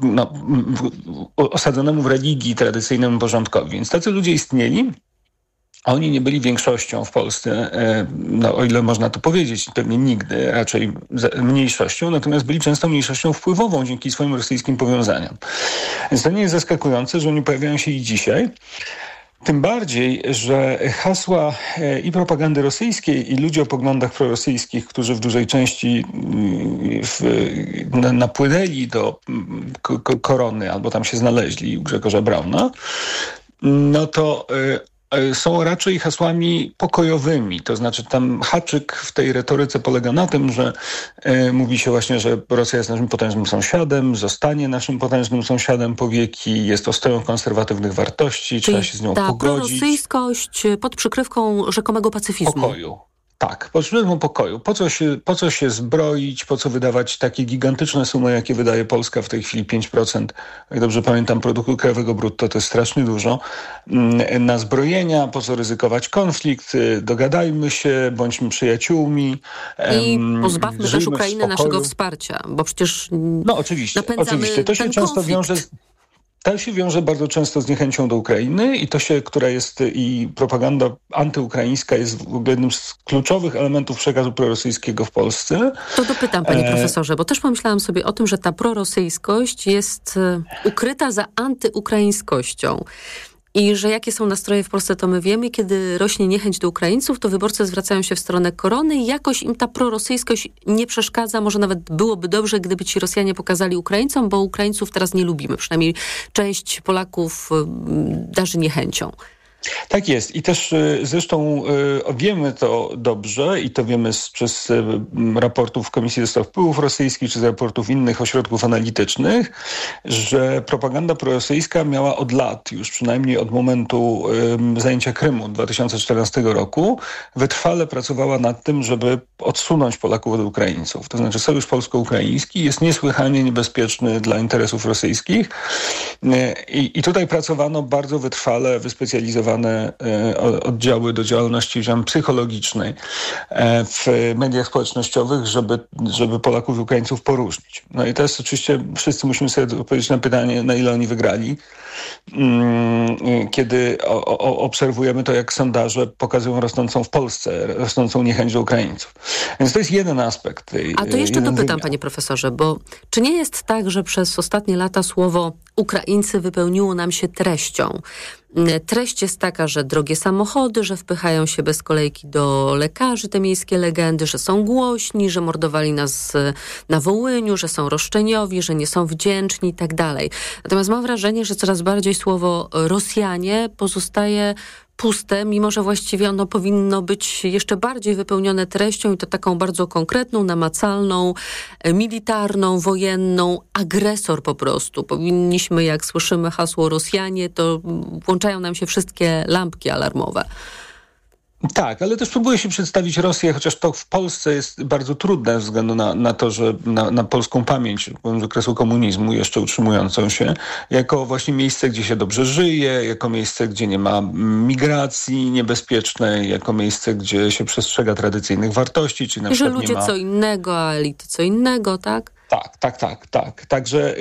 Speaker 7: osadzonemu w religii tradycyjnemu porządkowi. Więc tacy ludzie istnieli. A oni nie byli większością w Polsce, o ile można to powiedzieć, pewnie nigdy, raczej mniejszością, natomiast byli często mniejszością wpływową dzięki swoim rosyjskim powiązaniom. Więc to nie jest zaskakujące, że oni pojawiają się i dzisiaj. Tym bardziej, że hasła i propagandy rosyjskiej, i ludzie o poglądach prorosyjskich, którzy w dużej części napłynęli do Korony albo tam się znaleźli u Grzegorza Brauna, to są raczej hasłami pokojowymi. To znaczy tam haczyk w tej retoryce polega na tym, że mówi się właśnie, że Rosja jest naszym potężnym sąsiadem, zostanie naszym potężnym sąsiadem po wieki, jest ostoją konserwatywnych wartości, trzeba się z nią pogodzić.
Speaker 5: Prorosyjskość pod przykrywką rzekomego pacyfizmu.
Speaker 7: Pokoju. Tak, potrzebujemy pokoju. Po co się zbroić, po co wydawać takie gigantyczne sumy, jakie wydaje Polska w tej chwili, 5%, jak dobrze pamiętam, produktu krajowego brutto, to jest strasznie dużo, na zbrojenia, po co ryzykować konflikt, dogadajmy się, bądźmy przyjaciółmi.
Speaker 5: I pozbawmy też Ukrainę naszego wsparcia, bo przecież
Speaker 7: oczywiście. To się często wiąże bardzo często z niechęcią do Ukrainy i która jest i propaganda antyukraińska jest w ogóle jednym z kluczowych elementów przekazu prorosyjskiego w Polsce.
Speaker 5: To dopytam, panie profesorze, bo też pomyślałam sobie o tym, że ta prorosyjskość jest ukryta za antyukraińskością. I że jakie są nastroje w Polsce, to my wiemy. Kiedy rośnie niechęć do Ukraińców, to wyborcy zwracają się w stronę Korony i jakoś im ta prorosyjskość nie przeszkadza. Może nawet byłoby dobrze, gdyby ci Rosjanie pokazali Ukraińcom, bo Ukraińców teraz nie lubimy. Przynajmniej część Polaków darzy niechęcią.
Speaker 7: Tak jest i też zresztą wiemy to dobrze i to wiemy przez raportów Komisji do Spraw Wpływów Rosyjskich czy z raportów innych ośrodków analitycznych, że propaganda prorosyjska miała od lat, już przynajmniej od momentu zajęcia Krymu 2014 roku, wytrwale pracowała nad tym, żeby odsunąć Polaków od Ukraińców. To znaczy sojusz polsko-ukraiński jest niesłychanie niebezpieczny dla interesów rosyjskich i tutaj pracowano bardzo wytrwale, wyspecjalizowane oddziały do działalności psychologicznej w mediach społecznościowych, żeby Polaków i Ukraińców poróżnić. No i teraz oczywiście wszyscy musimy sobie odpowiedzieć na pytanie, na ile oni wygrali, kiedy obserwujemy to, jak sondaże pokazują rosnącą w Polsce, rosnącą niechęć do Ukraińców. Więc to jest jeden aspekt.
Speaker 5: A to jeszcze dopytam, panie profesorze, bo czy nie jest tak, że przez ostatnie lata słowo Ukraińcy wypełniło nam się treścią? Treść jest taka, że drogie samochody, że wpychają się bez kolejki do lekarzy, te miejskie legendy, że są głośni, że mordowali nas na Wołyniu, że są roszczeniowi, że nie są wdzięczni i tak dalej. Natomiast mam wrażenie, że coraz bardziej słowo Rosjanie pozostaje puste, mimo że właściwie ono powinno być jeszcze bardziej wypełnione treścią i to taką bardzo konkretną, namacalną, militarną, wojenną, agresor po prostu. Powinniśmy, jak słyszymy hasło Rosjanie, to włączają nam się wszystkie lampki alarmowe.
Speaker 7: Tak, ale też próbuję się przedstawić Rosję, chociaż to w Polsce jest bardzo trudne ze względu na to, że na polską pamięć z okresu komunizmu jeszcze utrzymującą się, jako właśnie miejsce, gdzie się dobrze żyje, jako miejsce, gdzie nie ma migracji niebezpiecznej, jako miejsce, gdzie się przestrzega tradycyjnych wartości, czyli na przykład
Speaker 5: że ludzie co innego, a elity co innego, tak?
Speaker 7: Tak. Także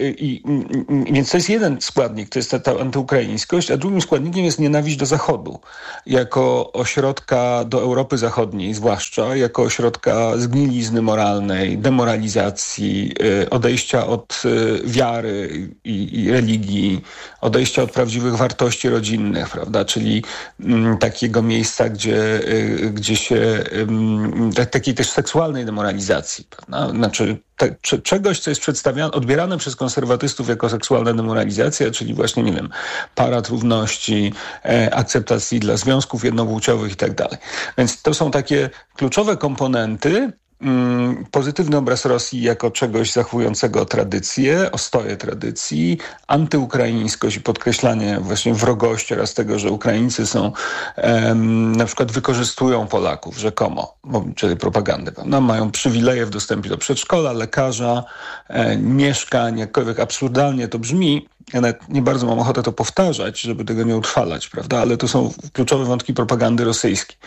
Speaker 7: więc to jest jeden składnik, to jest ta antyukraińskość, a drugim składnikiem jest nienawiść do Zachodu. Jako ośrodka do Europy Zachodniej, zwłaszcza jako ośrodka zgnilizny moralnej, demoralizacji, odejścia od wiary i religii, odejścia od prawdziwych wartości rodzinnych, prawda? Czyli takiego miejsca, gdzie się takiej też seksualnej demoralizacji, prawda? Znaczy czegoś, co jest odbierane przez konserwatystów jako seksualna demoralizacja, czyli właśnie, nie wiem, parad równości, akceptacji dla związków jednopłciowych i tak dalej. Więc to są takie kluczowe komponenty. Pozytywny obraz Rosji jako czegoś zachowującego tradycję, ostoję tradycji, antyukraińskość i podkreślanie właśnie wrogości oraz tego, że Ukraińcy są na przykład wykorzystują Polaków rzekomo, czyli propagandę. No, mają przywileje w dostępie do przedszkola, lekarza, mieszkań, jakkolwiek absurdalnie to brzmi. Ja nawet nie bardzo mam ochotę to powtarzać, żeby tego nie utrwalać, prawda? Ale to są kluczowe wątki propagandy rosyjskiej.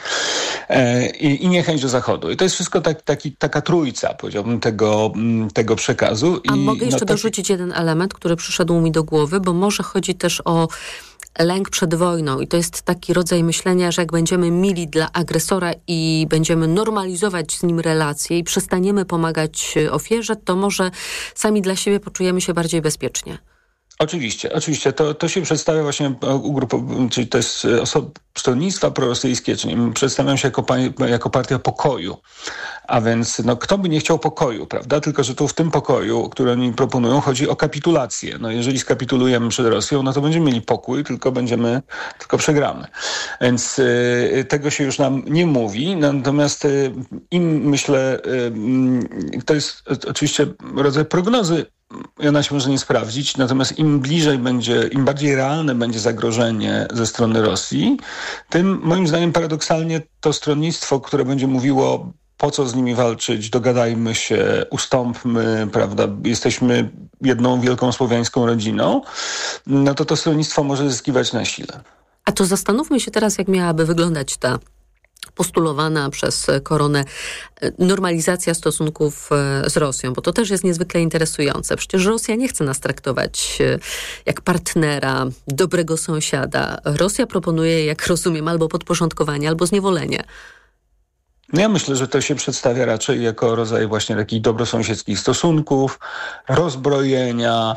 Speaker 7: I niechęć do Zachodu. I to jest wszystko taka trójca, powiedziałbym, tego przekazu.
Speaker 5: A mogę jeszcze dorzucić jeden element, który przyszedł mi do głowy, bo może chodzi też o lęk przed wojną i to jest taki rodzaj myślenia, że jak będziemy mili dla agresora i będziemy normalizować z nim relacje i przestaniemy pomagać ofierze, to może sami dla siebie poczujemy się bardziej bezpiecznie.
Speaker 7: Oczywiście. To się przedstawia właśnie czyli to jest stronnictwa prorosyjskie, czyli przedstawiają się jako partia pokoju. A więc kto by nie chciał pokoju, prawda? Tylko że tu w tym pokoju, który oni proponują, chodzi o kapitulację. Jeżeli skapitulujemy przed Rosją, to będziemy mieli pokój, tylko przegramy. Więc tego się już nam nie mówi. Natomiast myślę, to jest oczywiście rodzaj prognozy, i ona się może nie sprawdzić, natomiast im bardziej realne będzie zagrożenie ze strony Rosji, tym moim zdaniem paradoksalnie to stronnictwo, które będzie mówiło, po co z nimi walczyć, dogadajmy się, ustąpmy, prawda, jesteśmy jedną wielką słowiańską rodziną, to stronnictwo może zyskiwać na sile.
Speaker 5: A to zastanówmy się teraz, jak miałaby wyglądać ta postulowana przez koronę normalizacja stosunków z Rosją, bo to też jest niezwykle interesujące. Przecież Rosja nie chce nas traktować jak partnera, dobrego sąsiada. Rosja proponuje, jak rozumiem, albo podporządkowanie, albo zniewolenie.
Speaker 7: No ja myślę, że to się przedstawia raczej jako rodzaj właśnie takich dobrosąsiedzkich stosunków, rozbrojenia,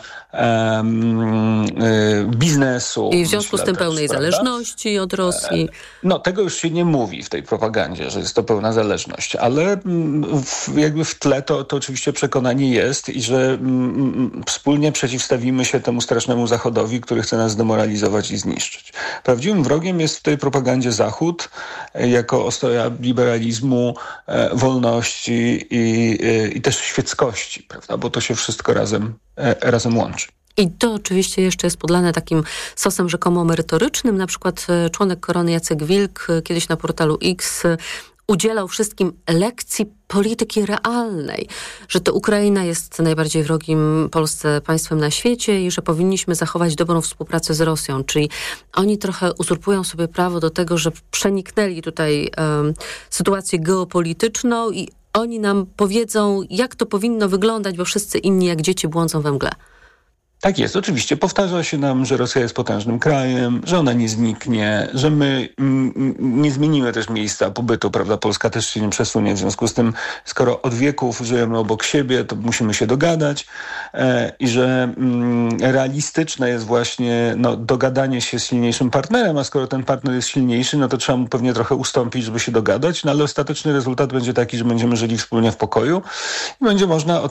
Speaker 7: biznesu.
Speaker 5: I w związku z tym pełnej zależności od Rosji.
Speaker 7: No tego już się nie mówi w tej propagandzie, że jest to pełna zależność, ale jakby w tle to oczywiście przekonanie jest i że wspólnie przeciwstawimy się temu strasznemu Zachodowi, który chce nas zdemoralizować i zniszczyć. Prawdziwym wrogiem jest w tej propagandzie Zachód jako ostoja liberalizmu, wolności i też świeckości, prawda? Bo to się wszystko razem łączy.
Speaker 5: I to oczywiście jeszcze jest podlane takim sosem rzekomo merytorycznym. Na przykład członek Korony Jacek Wilk kiedyś na portalu X udzielał wszystkim lekcji polityki realnej, że to Ukraina jest najbardziej wrogim Polsce państwem na świecie i że powinniśmy zachować dobrą współpracę z Rosją. Czyli oni trochę uzurpują sobie prawo do tego, że przeniknęli tutaj sytuację geopolityczną i oni nam powiedzą, jak to powinno wyglądać, bo wszyscy inni jak dzieci błądzą we mgle.
Speaker 7: Tak jest, oczywiście. Powtarza się nam, że Rosja jest potężnym krajem, że ona nie zniknie, że my nie zmienimy też miejsca pobytu, prawda? Polska też się nie przesunie. W związku z tym, skoro od wieków żyjemy obok siebie, to musimy się dogadać i że realistyczne jest właśnie dogadanie się z silniejszym partnerem, a skoro ten partner jest silniejszy, no to trzeba mu pewnie trochę ustąpić, żeby się dogadać, no ale ostateczny rezultat będzie taki, że będziemy żyli wspólnie w pokoju i będzie można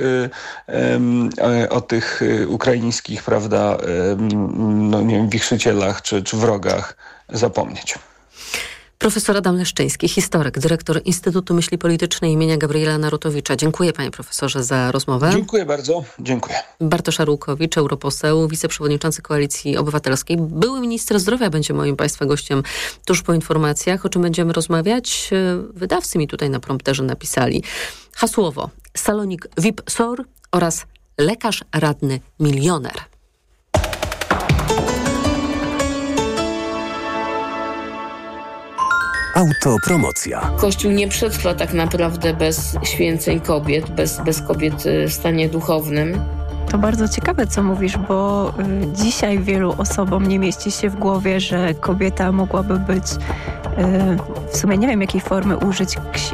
Speaker 7: o tych ukraińskich, prawda, nie wiem, wichrzycielach czy wrogach zapomnieć.
Speaker 5: Profesor Adam Leszczyński, historyk, dyrektor Instytutu Myśli Politycznej imienia Gabriela Narutowicza. Dziękuję panie profesorze za rozmowę.
Speaker 7: Dziękuję bardzo. Dziękuję.
Speaker 5: Bartosz Arłukowicz, europoseł, wiceprzewodniczący Koalicji Obywatelskiej, były minister zdrowia będzie moim państwa gościem tuż po informacjach. O czym będziemy rozmawiać? Wydawcy mi tutaj na prompterze napisali. Hasłowo: salonik VIP SOR oraz lekarz radny milioner.
Speaker 8: Autopromocja.
Speaker 10: Kościół nie przetrwa tak naprawdę bez święceń kobiet, bez kobiet w stanie duchownym.
Speaker 11: To bardzo ciekawe, co mówisz, bo dzisiaj wielu osobom nie mieści się w głowie, że kobieta mogłaby być, w sumie nie wiem jakiej formy użyć,